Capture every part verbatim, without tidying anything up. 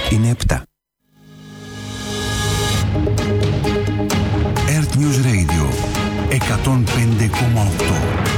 είναι επτά. Earth News Radio εκατόν πέντε κόμμα οκτώ.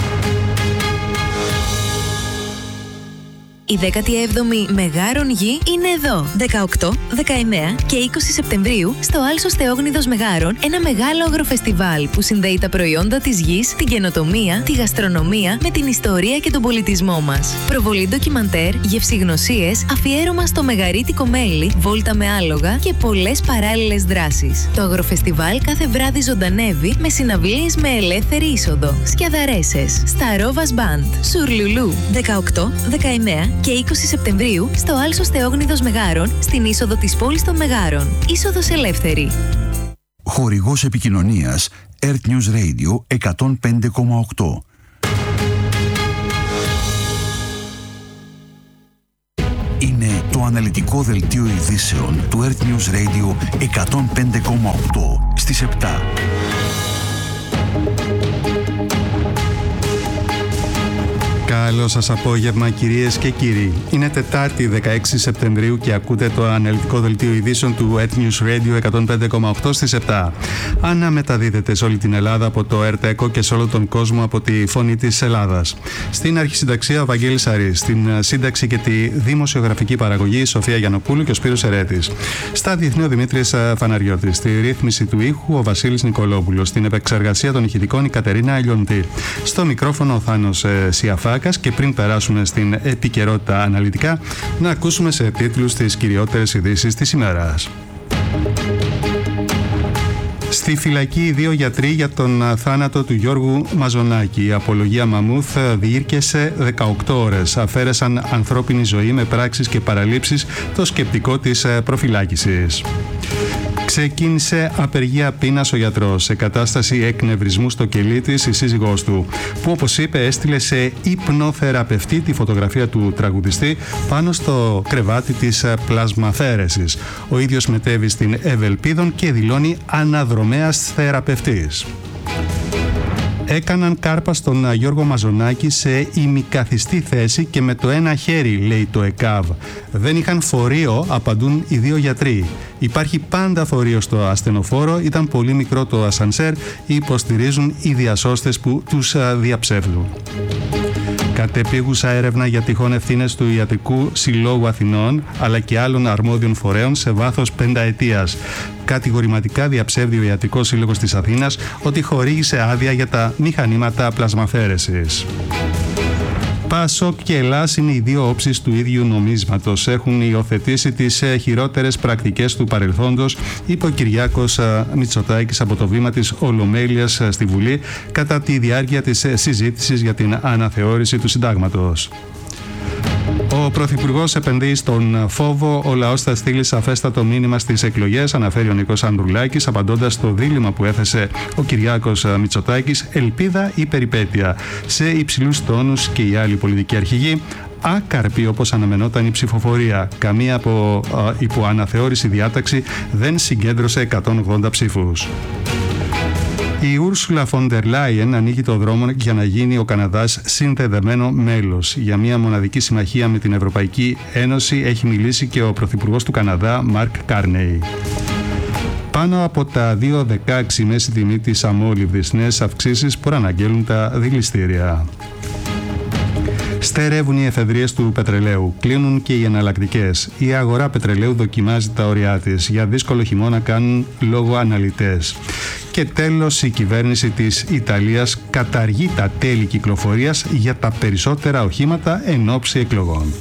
Η δέκατη έβδομη Μεγάρων Γη είναι εδώ. δεκαοκτώ, δεκαεννέα και είκοσι Σεπτεμβρίου στο Άλσος Θεόγνιδος Μεγάρων, ένα μεγάλο αγροφεστιβάλ που συνδέει τα προϊόντα της γης, την καινοτομία, τη γαστρονομία με την ιστορία και τον πολιτισμό μας. Προβολή ντοκιμαντέρ, γευσηγνωσίες, αφιέρωμα στο μεγαρίτικο μέλι, βόλτα με άλογα και πολλές παράλληλες δράσεις. Το αγροφεστιβάλ κάθε βράδυ ζωντανεύει με συναυλίες με ελεύθερη είσοδο. Σκιαδαρέσες, Σταρόβας Μπαντ, Σουρλουλού, δεκαοκτώ, δεκαεννέα και είκοσι Σεπτεμβρίου στο Άλσος Θεόγνιδος Μεγάρων, στην είσοδο της πόλης των Μεγάρων. Είσοδος ελεύθερη. Χορηγός επικοινωνίας Earth News Radio εκατόν πέντε κόμμα οκτώ. Είναι το αναλυτικό δελτίο ειδήσεων του Earth News Radio εκατόν πέντε κόμμα οκτώ στις επτά. Καλό σας απόγευμα, κυρίες και κύριοι. Είναι Τετάρτη δεκαέξι Σεπτεμβρίου και ακούτε το αναλυτικό δελτίο ειδήσεων του Earth News Radio εκατόν πέντε κόμμα οκτώ στις επτά. Αναμεταδίδεται σε όλη την Ελλάδα από το Earth και σε όλο τον κόσμο από τη Φωνή της Ελλάδας. Στην αρχισυνταξία ο Βαγγέλης Αρής, στην σύνταξη και τη δημοσιογραφική παραγωγή η Σοφία Γιαννοπούλου και ο Σπύρος Ερέτης. Στα διεθνή ο Δημήτρης Φαναριώτης, στη ρύθμιση του ήχου ο Βασίλης Νικολόπουλος, στην επεξεργασία των ηχητικών η Κατερίνα Αλιοντή. Στο μικρόφωνο ο Θάνος Σιαφάκ. Και πριν περάσουμε στην επικαιρότητα αναλυτικά, να ακούσουμε σε τίτλους τις κυριότερες ειδήσεις της ημέρας. Στη φυλακή οι δύο γιατροί για τον θάνατο του Γιώργου Μαζονάκη. Η απολογία Μαμούθ διήρκεσε δεκαοκτώ ώρες. Αφαίρεσαν ανθρώπινη ζωή με πράξεις και παραλήψεις το σκεπτικό της προφυλάκησης. Ξεκίνησε απεργία πείνας ο γιατρός, σε κατάσταση εκνευρισμού στο κελί της η σύζυγός του, που όπως είπε έστειλε σε υπνοθεραπευτή τη φωτογραφία του τραγουδιστή πάνω στο κρεβάτι της πλασμαθέρεσης. Ο ίδιος μετέβη στην Ευελπίδων και δηλώνει αναδρομέας θεραπευτής. Έκαναν κάρπα στον Γιώργο Μαζονάκη σε ημικαθιστή θέση και με το ένα χέρι, λέει το ΕΚΑΒ. Δεν είχαν φορείο, απαντούν οι δύο γιατροί. Υπάρχει πάντα φορείο στο ασθενοφόρο, ήταν πολύ μικρό το ασανσέρ, υποστηρίζουν οι διασώστες που τους διαψεύδουν. Κατεπίγουσα έρευνα για τυχόν ευθύνες του Ιατρικού Συλλόγου Αθηνών αλλά και άλλων αρμόδιων φορέων σε βάθος πενταετίας. Κατηγορηματικά διαψεύδει ο Ιατρικός Σύλλογος της Αθήνας ότι χορήγησε άδεια για τα μηχανήματα πλασμαφέρεσης. Πασόκ και Ελλάς είναι οι δύο όψεις του ίδιου νομίσματος. Έχουν υιοθετήσει τις χειρότερες πρακτικές του παρελθόντος, είπε ο Κυριάκος Μητσοτάκης από το βήμα της Ολομέλειας στη Βουλή κατά τη διάρκεια της συζήτησης για την αναθεώρηση του συντάγματος. Ο Πρωθυπουργός επενδύει στον φόβο. Ο λαός θα στείλει σαφέστατο μήνυμα στις εκλογές, αναφέρει ο Νίκος Ανδρουλάκης, απαντώντας στο δίλημμα που έθεσε ο Κυριάκος Μητσοτάκης, ελπίδα ή περιπέτεια. Σε υψηλούς τόνους και οι άλλοι πολιτικοί αρχηγοί, άκαρπη όπως αναμενόταν η ψηφοφορία. Καμία από α, υποαναθεώρηση διάταξη δεν συγκέντρωσε εκατόν ογδόντα ψήφους. Η Ούρσουλα Φοντερ Λάιεν ανοίγει το δρόμο για να γίνει ο Καναδάς συνδεδεμένο μέλος. Για μια μοναδική συμμαχία με την Ευρωπαϊκή Ένωση έχει μιλήσει και ο Πρωθυπουργός του Καναδά, Μαρκ Κάρνεϊ. Πάνω από τα δύο κόμμα δεκαέξι μέση τιμή της αμόλυβδης, νέες αυξήσεις προαναγγέλουν τα δηληστήρια. Στερεύουν οι εφεδρείες του πετρελαίου, κλείνουν και οι εναλλακτικές. Η αγορά πετρελαίου δοκιμάζει τα ωριά της. Για δύσκολο χειμώνα κάνουν λόγο αναλυτές. Και τέλος, η κυβέρνηση της Ιταλίας καταργεί τα τέλη κυκλοφορίας για τα περισσότερα οχήματα εν ώψη εκλογών.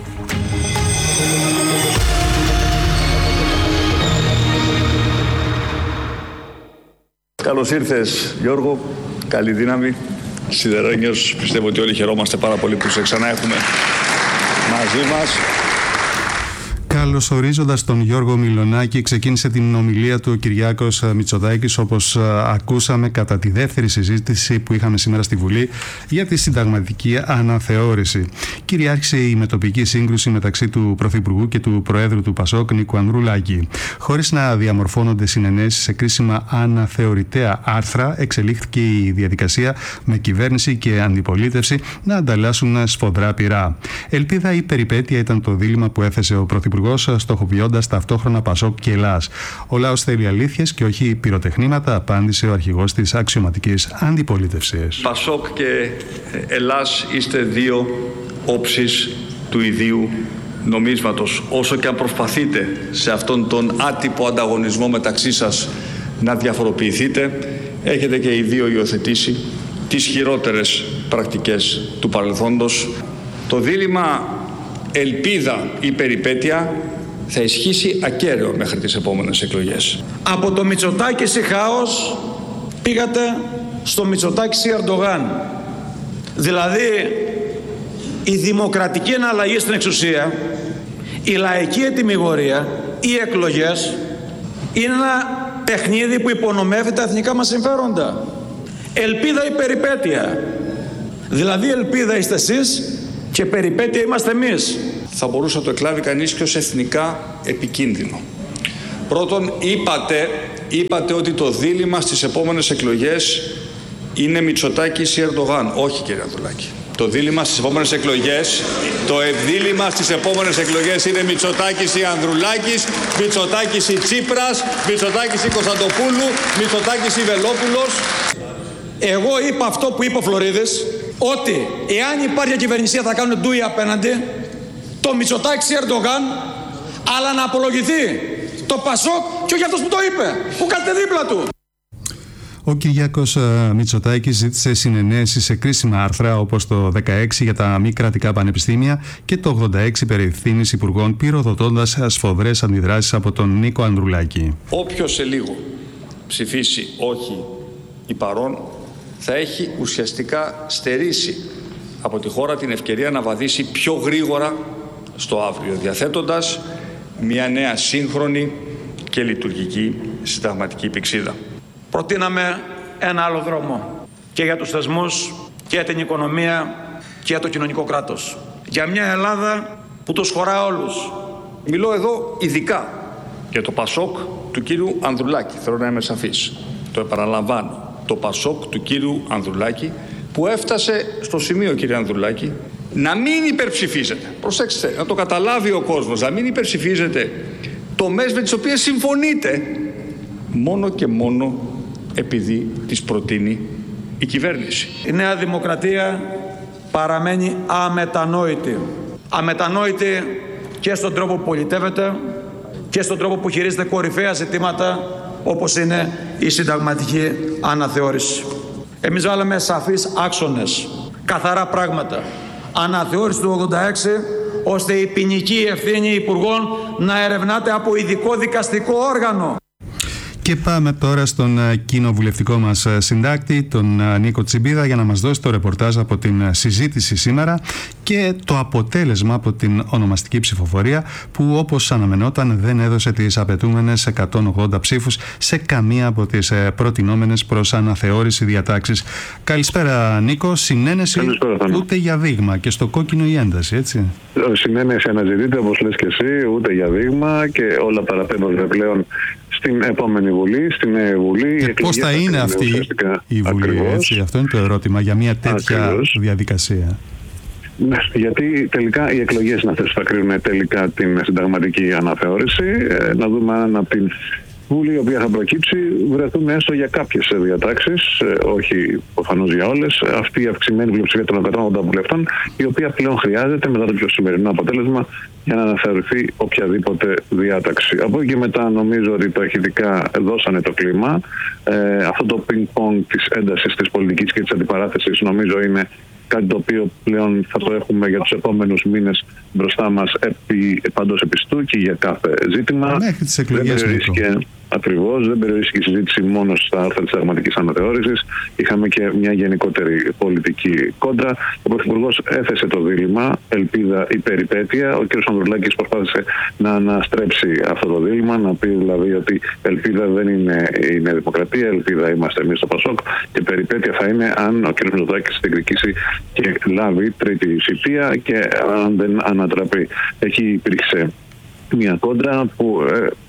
Καλώς ήρθες, Γιώργο. Καλή δύναμη. Σιδερένιος, πιστεύω ότι όλοι χαιρόμαστε πάρα πολύ που σε ξανά έχουμε μαζί μας. Καλωσορίζοντας τον Γιώργο Μιλονάκη, ξεκίνησε την ομιλία του ο Κυριάκος Μητσοτάκης, όπως ακούσαμε κατά τη δεύτερη συζήτηση που είχαμε σήμερα στη Βουλή για τη συνταγματική αναθεώρηση. Κυριάρχησε η μετοπική σύγκρουση μεταξύ του Πρωθυπουργού και του Προέδρου του Πασόκ, Νίκου Ανδρουλάκη. Χωρίς να διαμορφώνονται συνενέσεις σε κρίσιμα αναθεωρητέα άρθρα, εξελίχθηκε η διαδικασία με κυβέρνηση και αντιπολίτευση να ανταλλάσσουν σφοδρά πυρά. Ελπίδα ή περιπέτεια ήταν το δίλημμα που έθεσε ο Πρωθυπουργός Πρωθυπουργός, στοχοποιώντας ταυτόχρονα Πασόκ και Ελλάς. Ο λαός θέλει αλήθειες και όχι πυροτεχνήματα, απάντησε ο αρχηγός της αξιωματικής αντιπολίτευσης. Πασόκ και Ελλάς είστε δύο όψεις του ιδίου νομίσματος. Όσο και αν προσπαθείτε σε αυτόν τον άτυπο ανταγωνισμό μεταξύ σας να διαφοροποιηθείτε, έχετε και οι δύο υιοθετήσει τις χειρότερες πρακτικές του παρελθόντος. Το δίλημμα ελπίδα ή περιπέτεια θα ισχύσει ακέραιο μέχρι τις επόμενες εκλογές. Από το Μητσοτάκη σε χάος πήγατε στο Μητσοτάκη σε Ερντογάν. Δηλαδή η δημοκρατική εναλλαγή στην εξουσία, η λαϊκή ετυμηγορία, οι εκλογές είναι ένα παιχνίδι που υπονομεύει τα εθνικά μας συμφέροντα. Ελπίδα ή περιπέτεια. Δηλαδή ελπίδα είστε εσείς και περιπέτεια είμαστε εμείς. Θα μπορούσε να το εκλάβει κανείς και ως εθνικά επικίνδυνο. Πρώτον, είπατε, είπατε ότι το δίλημμα στις επόμενες εκλογές είναι Μητσοτάκης ή Ερντογάν. Όχι, κύριε Ανδρουλάκη. Το δίλημμα στις επόμενες εκλογές, το δίλημμα στις επόμενες εκλογές είναι Μητσοτάκης ή Ανδρουλάκης, Μητσοτάκης ή Τσίπρας, Μητσοτάκης ή Κωνσταντοπούλου, Μητσοτάκης ή Βελόπουλος. Εγώ είπα αυτό που είπε ο Φλωρίδης, ότι εάν υπάρχει κυβερνησία θα κάνουν ντούι απέναντι, το Μητσοτάκη ή Ερντογάν, αλλά να απολογηθεί το Πασόκ και όχι αυτός που το είπε, που κάθεται δίπλα του. Ο Κυριάκος Μητσοτάκης ζήτησε συνενέσεις σε κρίσιμα άρθρα όπως το δεκαέξι για τα μη κρατικά πανεπιστήμια και το ογδόντα έξι περί ευθύνης υπουργών, πυροδοτώντας σφοδρές αντιδράσεις από τον Νίκο Ανδρουλάκη. Όποιος σε λίγο ψηφίσει όχι ή παρόν θα έχει ουσιαστικά στερήσει από τη χώρα την ευκαιρία να βαδίσει πιο γρήγορα στο αύριο, διαθέτοντας μια νέα σύγχρονη και λειτουργική συνταγματική πυξίδα. Προτείναμε ένα άλλο δρόμο και για τους θεσμούς και για την οικονομία και για το κοινωνικό κράτος. Για μια Ελλάδα που τους χωρά όλους. Μιλώ εδώ ειδικά για το Πασόκ του κύριου Ανδρουλάκη. Θέλω να είμαι σαφής. Το επαναλαμβάνω. Το Πασόκ του κύριου Ανδρουλάκη που έφτασε στο σημείο, κύριε Ανδρουλάκη, να μην υπερψηφίζετε. Προσέξτε, να το καταλάβει ο κόσμος. Να μην υπερψηφίζετε τομές με τις οποίες συμφωνείτε μόνο και μόνο επειδή τις προτείνει η κυβέρνηση. Η Νέα Δημοκρατία παραμένει αμετανόητη. Αμετανόητη και στον τρόπο που πολιτεύεται και στον τρόπο που χειρίζεται κορυφαία ζητήματα όπως είναι η συνταγματική αναθεώρηση. Εμείς βάλαμε σαφείς άξονες, καθαρά πράγματα. Αναθεώρηση του ογδόντα έξι, ώστε η ποινική ευθύνη υπουργών να ερευνάται από ειδικό δικαστικό όργανο. Και πάμε τώρα στον κοινοβουλευτικό μας συντάκτη, τον Νίκο Τσιμπίδα, για να μας δώσει το ρεπορτάζ από την συζήτηση σήμερα και το αποτέλεσμα από την ονομαστική ψηφοφορία που, όπως αναμενόταν, δεν έδωσε τις απαιτούμενες εκατόν ογδόντα ψήφους σε καμία από τις προτινόμενες προς αναθεώρηση διατάξεις. Καλησπέρα, Νίκο. Συνένεση Καλησπέρα, ούτε για δείγμα και στο κόκκινο η ένταση, έτσι. Συνένεση αναζητείται, όπως λες και εσύ, ούτε για δείγμα και όλα παραπέμπονται πλέον στην επόμενη Βουλή, στην Νέα Βουλή. Και πώς θα είναι αυτή η Βουλή, έτσι, αυτό είναι το ερώτημα για μια τέτοια Ακριβώς. διαδικασία. Ναι, γιατί τελικά οι εκλογές είναι αυτές που θα κρίνουν τελικά την συνταγματική αναθεώρηση. Ε, να δούμε αν από την Βουλή, η οποία θα προκύψει, βρεθούν έστω για κάποιες διατάξεις, ε, όχι προφανώς για όλες, αυτή η αυξημένη πλειοψηφία των εκατόν ογδόντα βουλευτών, η οποία πλέον χρειάζεται μετά το πιο σημερινό αποτέλεσμα για να αναθεωρηθεί οποιαδήποτε διάταξη. Από εκεί και μετά νομίζω ότι τα αρχιτικά δώσανε το κλίμα. Ε, αυτό το πινκ-πονγκ της έντασης της πολιτικής και της αντιπαράθεσης νομίζω είναι κάτι το οποίο πλέον θα το έχουμε για τους επόμενους μήνες μπροστά μας επί, παντός επιστού και για κάθε ζήτημα. Μέχρι τις εκλογές. Ακριβώς, δεν περιορίστηκε η συζήτηση μόνο στα άρθρα της συνταγματικής αναθεώρησης. Είχαμε και μια γενικότερη πολιτική κόντρα. Ο Πρωθυπουργός έθεσε το δίλημμα, ελπίδα ή περιπέτεια. Ο κ. Ανδρουλάκης προσπάθησε να αναστρέψει αυτό το δίλημμα, να πει δηλαδή ότι ελπίδα δεν είναι η Νέα Δημοκρατία, ελπίδα είμαστε εμείς στο Πασόκ και περιπέτεια θα είναι αν ο κ. Μητσοτάκης διεκδικήσει και λάβει τρίτη θητεία και αν δεν ανατραπεί. Εκεί υπήρξε μια κόντρα που ε,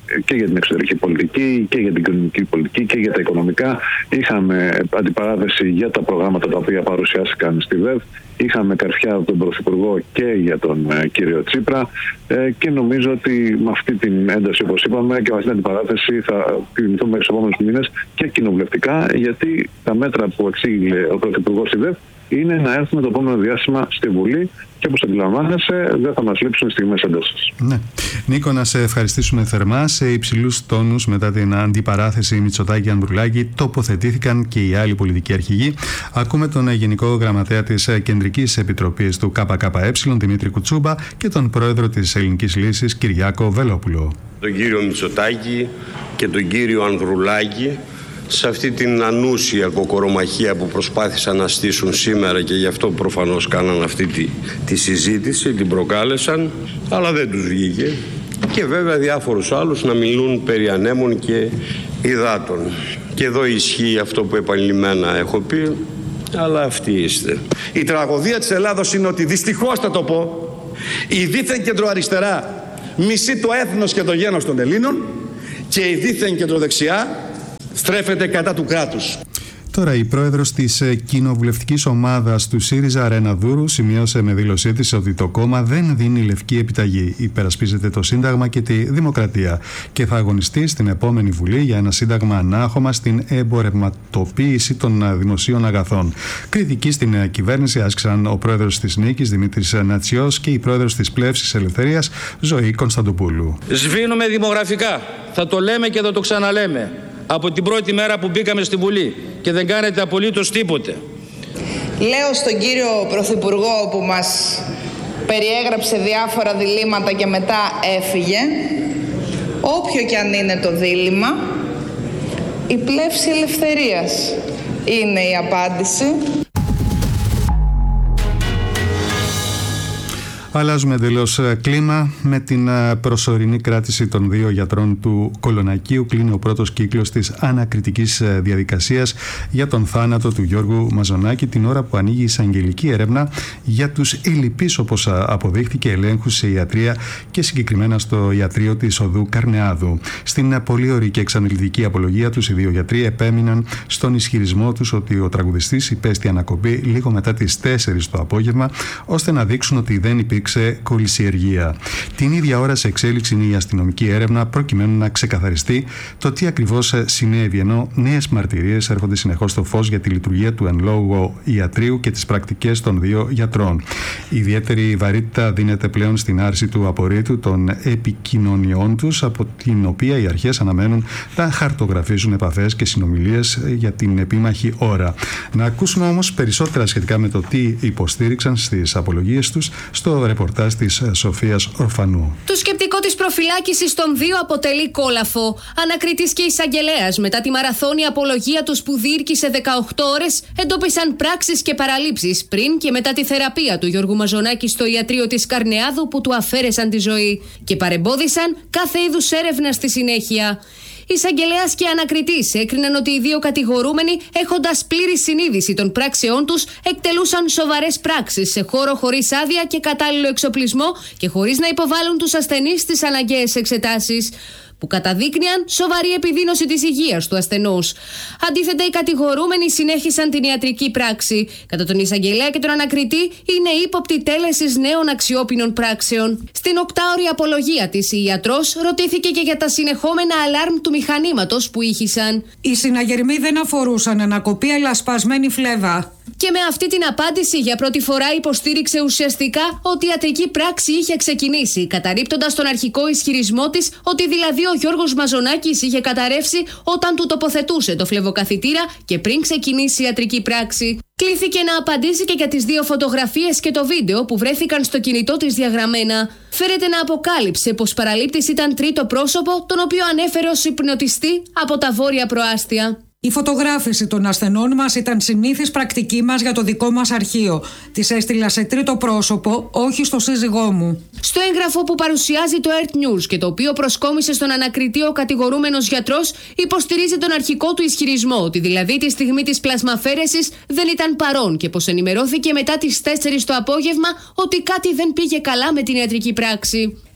και για την εξωτερική πολιτική και για την κοινωνική πολιτική και για τα οικονομικά. Είχαμε αντιπαράθεση για τα προγράμματα τα οποία παρουσιάστηκαν στη ΒΕΒ. Είχαμε καρφιά από τον Πρωθυπουργό και για τον ε, κύριο Τσίπρα ε, και νομίζω ότι με αυτή την ένταση, όπως είπαμε, και με αυτή την αντιπαράθεση θα κινηθούμε στους επόμενους μήνες και κοινοβουλευτικά, γιατί τα μέτρα που εξήγηλε ο Πρωθυπουργός στη ΒΕΒ είναι να έρθουμε το επόμενο διάστημα στη Βουλή και όπως αντιλαμβάνεσαι δεν θα μας λείψουν στιγμές έντασης. Ναι. Νίκο, να σε ευχαριστήσουμε θερμά. Σε υψηλούς τόνους μετά την αντιπαράθεση Μητσοτάκη-Ανδρουλάκη τοποθετήθηκαν και οι άλλοι πολιτικοί αρχηγοί. Ακούμε τον Γενικό Γραμματέα της Κεντρικής Επιτροπής του ΚΚΕ, Δημήτρη Κουτσούμπα, και τον Πρόεδρο της Ελληνικής Λύσης, Κυριάκο Βελόπουλο. Τον κύριο Μητσοτάκη και τον κύριο Ανδρουλάκη σε αυτή την ανούσια κοκορομαχία που προσπάθησαν να στήσουν σήμερα, και γι' αυτό προφανώς κάναν αυτή τη, τη συζήτηση, την προκάλεσαν, αλλά δεν τους βγήκε. Και βέβαια διάφορους άλλους να μιλούν περί ανέμων και υδάτων. Και εδώ ισχύει αυτό που επανειλημμένα έχω πει, αλλά αυτοί είστε. Η τραγωδία της Ελλάδος είναι ότι, δυστυχώς θα το πω, η δίθεν κεντροαριστερά μισεί το έθνος και το γένος των Ελλήνων και η δίθεν κεντροδεξιά στρέφεται κατά του κράτους. Τώρα, η πρόεδρος της κοινοβουλευτικής ομάδας του ΣΥΡΙΖΑ, Ρένα Δούρου, σημείωσε με δήλωσή της ότι το κόμμα δεν δίνει λευκή επιταγή. Υπερασπίζεται το Σύνταγμα και τη δημοκρατία και θα αγωνιστεί στην επόμενη Βουλή για ένα Σύνταγμα ανάχωμα στην εμπορευματοποίηση των δημοσίων αγαθών. Κριτική στην κυβέρνηση άσκησαν ο πρόεδρος της Νίκης, Δημήτρης Νατσιός, και η πρόεδρος της Πλεύσης Ελευθερίας, Ζωή Κωνσταντοπούλου. Σβήνουμε δημογραφικά. Θα το λέμε και θα το ξαναλέμε. Από την πρώτη μέρα που μπήκαμε στη Βουλή και δεν κάνετε απολύτως τίποτε. Λέω στον κύριο Πρωθυπουργό που μας περιέγραψε διάφορα διλήμματα και μετά έφυγε, όποιο και αν είναι το δίλημμα, η Πλεύση Ελευθερίας είναι η απάντηση. Αλλάζουμε εντελώς κλίμα. Με την προσωρινή κράτηση των δύο γιατρών του Κολονακίου κλείνει ο πρώτος κύκλος της ανακριτικής διαδικασίας για τον θάνατο του Γιώργου Μαζονάκη, την ώρα που ανοίγει η εισαγγελική έρευνα για τους ελλειπείς, όπως αποδείχθηκε, ελέγχους σε ιατρία και συγκεκριμένα στο ιατρείο της οδού Καρνεάδου. Στην πολύωρη και εξαντλητική απολογία τους, οι δύο γιατροί επέμειναν στον ισχυρισμό τους ότι ο τραγουδιστής υπέστη ανακοπή λίγο μετά τις τέσσερις το απόγευμα, ώστε να δείξουν ότι δεν υπήρξε κολυσιεργία. Την ίδια ώρα σε εξέλιξη είναι η αστυνομική έρευνα προκειμένου να ξεκαθαριστεί το τι ακριβώς συνέβη, ενώ νέες μαρτυρίες έρχονται συνεχώς στο φως για τη λειτουργία του εν λόγω ιατρείου και τις πρακτικές των δύο γιατρών. Ιδιαίτερη βαρύτητα δίνεται πλέον στην άρση του απορρίτου των επικοινωνιών τους, από την οποία οι αρχές αναμένουν να χαρτογραφίζουν επαφές και συνομιλίες για την επίμαχη ώρα. Να ακούσουμε όμως περισσότερα σχετικά με το τι υποστήριξαν στις απολογίες τους στο ρεπορτάζ της Σοφίας Ορφανού. Το σκεπτικό της προφυλάκησης των δύο αποτελεί κόλαφο. Ανακριτής και εισαγγελέας, μετά τη μαραθώνια απολογία τους που διήρκησε δεκαοκτώ ώρες, εντόπισαν πράξεις και παραλήψεις πριν και μετά τη θεραπεία του Γιώργου Μαζονάκη στο ιατρείο της Καρνεάδου που του αφαίρεσαν τη ζωή και παρεμπόδισαν κάθε είδους έρευνα στη συνέχεια. Εισαγγελέας και ανακριτής έκριναν ότι οι δύο κατηγορούμενοι, έχοντας πλήρη συνείδηση των πράξεών τους, εκτελούσαν σοβαρές πράξεις σε χώρο χωρίς άδεια και κατάλληλο εξοπλισμό και χωρίς να υποβάλουν τους ασθενείς στις αναγκαίες εξετάσεις, που καταδείκνυαν σοβαρή επιδείνωση της υγείας του ασθενούς. Αντίθετα, οι κατηγορούμενοι συνέχισαν την ιατρική πράξη. Κατά τον εισαγγελέα και τον ανακριτή, είναι ύποπτη τέλεσης νέων αξιόπινων πράξεων. Στην οκτάωρη απολογία της, η ιατρός ρωτήθηκε και για τα συνεχόμενα αλάρμ του μηχανήματος που ήχησαν. Οι συναγερμοί δεν αφορούσαν ανακοπή, αλλά σπασμένη φλέβα. Και με αυτή την απάντηση για πρώτη φορά υποστήριξε ουσιαστικά ότι η ιατρική πράξη είχε ξεκινήσει, καταρρίπτοντας τον αρχικό ισχυρισμό της ότι δηλαδή ο Γιώργος Μαζονάκης είχε καταρρεύσει όταν του τοποθετούσε το φλεβοκαθητήρα και πριν ξεκινήσει η ιατρική πράξη. Κλήθηκε να απαντήσει και για τις δύο φωτογραφίες και το βίντεο που βρέθηκαν στο κινητό της διαγραμμένα. Φέρεται να αποκάλυψε πως παραλήπτης ήταν τρίτο πρόσωπο, τον οποίο ανέφερε ως υπνοτιστή από τα βόρεια προάστια. Η φωτογράφηση των ασθενών μας ήταν συνήθις πρακτική μας για το δικό μας αρχείο. Τις έστειλα σε τρίτο πρόσωπο, όχι στο σύζυγό μου. Στο έγγραφο που παρουσιάζει το Earth News και το οποίο προσκόμισε στον ανακριτή ο κατηγορούμενος γιατρός, υποστηρίζει τον αρχικό του ισχυρισμό ότι δηλαδή τη στιγμή της πλασμαφέρεσης δεν ήταν παρόν και πως ενημερώθηκε μετά τις τέσσερις το απόγευμα ότι κάτι δεν πήγε καλά με την ιατρική πράξη.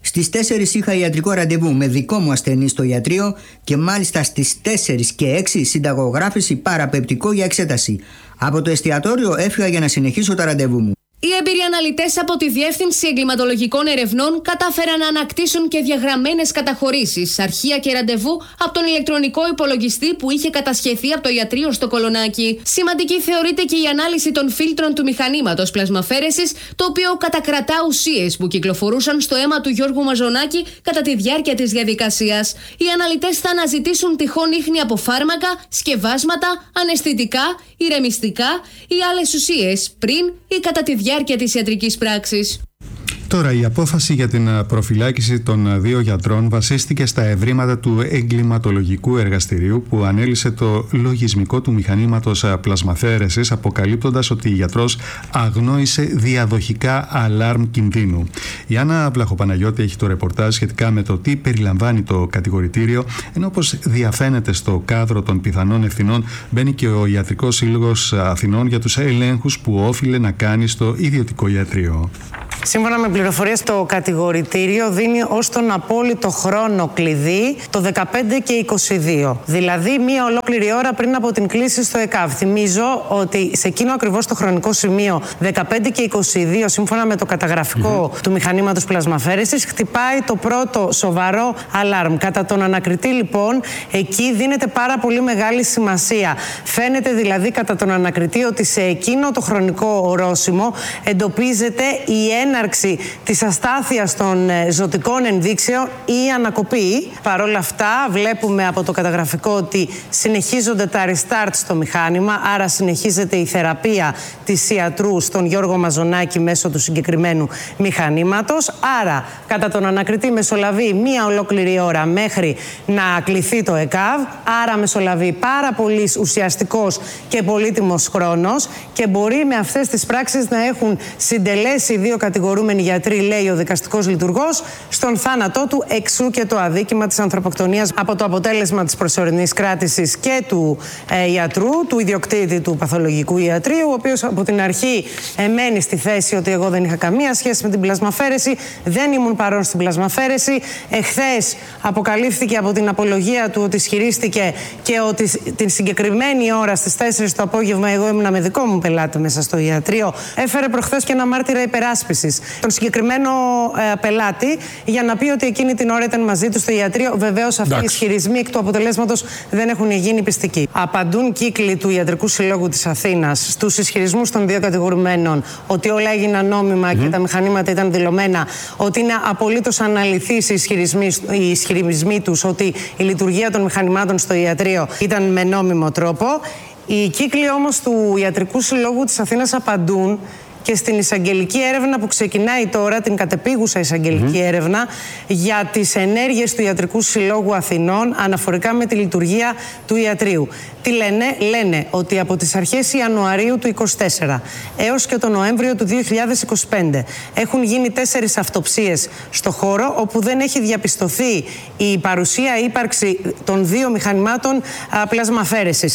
Στις τέσσερις είχα ιατρικό ραντεβού με δικό μου ασθενή στο ιατρείο και μάλιστα στις τέσσερις και έξι συνταγογράφηση παραπεπτικό για εξέταση. Από το εστιατόριο έφυγα για να συνεχίσω τα ραντεβού μου. Οι έμπειροι αναλυτές από τη Διεύθυνση Εγκληματολογικών Ερευνών κατάφεραν να ανακτήσουν και διαγραμμένες καταχωρήσεις, αρχεία και ραντεβού από τον ηλεκτρονικό υπολογιστή που είχε κατασχεθεί από το ιατρείο στο Κολονάκι. Σημαντική θεωρείται και η ανάλυση των φίλτρων του μηχανήματος πλασμαφέρεσης, το οποίο κατακρατά ουσίες που κυκλοφορούσαν στο αίμα του Γιώργου Μαζονάκη κατά τη διάρκεια της διαδικασίας. Οι αναλυτές θα αναζητήσουν τυχόν ίχνη από φάρμακα, σκευάσματα, αναισθητικά, ηρεμιστικά ή άλλες ουσίες πριν ή κατά τη διάρκεια της ιατρικής πράξης. Τώρα, η απόφαση για την προφυλάκηση των δύο γιατρών βασίστηκε στα ευρήματα του εγκληματολογικού εργαστηρίου που ανέλυσε το λογισμικό του μηχανήματος πλασμαφέρεσης, αποκαλύπτοντας ότι η γιατρός αγνόησε διαδοχικά αλάρμ κινδύνου. Η Άννα Βλαχοπαναγιώτη έχει το ρεπορτάζ σχετικά με το τι περιλαμβάνει το κατηγορητήριο, ενώ όπως διαφαίνεται στο κάδρο των πιθανών ευθυνών μπαίνει και ο Ιατρικός Σύλλογος Αθηνών για τους ελέγχους που όφιλε να κάνει στο ιδιωτικό ιατρείο. Σύμφωνα με πληροφορίες, το κατηγορητήριο δίνει ως τον απόλυτο χρόνο κλειδί το δεκαπέντε και είκοσι δύο. Δηλαδή μία ολόκληρη ώρα πριν από την κλήση στο ΕΚΑΒ. Θυμίζω ότι σε εκείνο ακριβώς το χρονικό σημείο δεκαπέντε και είκοσι δύο, σύμφωνα με το καταγραφικό mm-hmm. του μηχανήματος πλασμαφέρεσης, χτυπάει το πρώτο σοβαρό αλάρμ. Κατά τον ανακριτή, λοιπόν, εκεί δίνεται πάρα πολύ μεγάλη σημασία. Φαίνεται δηλαδή κατά τον ανακριτή ότι σε εκείνο το χρονικό ορόσημο εντοπίζεται η έναρξη της αστάθειας των ζωτικών ενδείξεων ή ανακοπή. Παρ' όλα αυτά βλέπουμε από το καταγραφικό ότι συνεχίζονται τα restart στο μηχάνημα, άρα συνεχίζεται η θεραπεία της ιατρού στον Γιώργο Μαζονάκη μέσω του συγκεκριμένου μηχανήματος. Άρα κατά τον ανακριτή μεσολαβεί μία ολόκληρη ώρα μέχρι να κληθεί το ΕΚΑΒ, άρα μεσολαβεί πάρα πολύ ουσιαστικός και πολύτιμος χρόνος και μπορεί με αυτές τις πράξεις να έχουν συντελέσει δύο κατηγορούμενοι γιατροί, λέει ο δικαστικός λειτουργός, στον θάνατό του, εξού και το αδίκημα της ανθρωποκτονίας από το αποτέλεσμα της προσωρινής κράτησης και του ε, ιατρού, του ιδιοκτήτη του παθολογικού ιατρείου, ο οποίος από την αρχή ε, μένει στη θέση ότι εγώ δεν είχα καμία σχέση με την πλασμαφέρεση, δεν ήμουν παρόν στην πλασμαφέρεση. Εχθές αποκαλύφθηκε από την απολογία του ότι ισχυρίστηκε και ότι την συγκεκριμένη ώρα στις τέσσερις το απόγευμα εγώ ήμουνα με δικό μου πελάτη μέσα στο ιατρείο. Έφερε προχθές και ένα μάρτυρα υπεράσπισης τον συγκεκριμένο ε, πελάτη για να πει ότι εκείνη την ώρα ήταν μαζί του στο ιατρείο. Βεβαίως αυτοί οι ισχυρισμοί εκ του αποτελέσματος δεν έχουν γίνει πιστικοί. Απαντούν κύκλοι του Ιατρικού Συλλόγου της Αθήνας στους ισχυρισμούς των δύο κατηγορουμένων ότι όλα έγιναν νόμιμα mm-hmm. και τα μηχανήματα ήταν δηλωμένα, ότι είναι απολύτως αναλυθείς οι ισχυρισμοί, οι ισχυρισμοί τους ότι η λειτουργία των μηχανημάτων στο ιατρείο ήταν με νόμιμο τρόπο. Οι κύκλοι όμως του Ιατρικού Συλλόγου της Αθήνας απαντούν και στην εισαγγελική έρευνα που ξεκινάει τώρα, την κατεπίγουσα εισαγγελική mm-hmm. έρευνα για τις ενέργειες του Ιατρικού Συλλόγου Αθηνών αναφορικά με τη λειτουργία του ιατρείου. Τι λένε? Λένε ότι από τις αρχές Ιανουαρίου του είκοσι τέσσερα έως και τον Νοέμβριο του δύο χιλιάδες είκοσι πέντε έχουν γίνει τέσσερις αυτοψίες στο χώρο όπου δεν έχει διαπιστωθεί η παρουσία ύπαρξη των δύο μηχανημάτων πλασμαφέρεσης.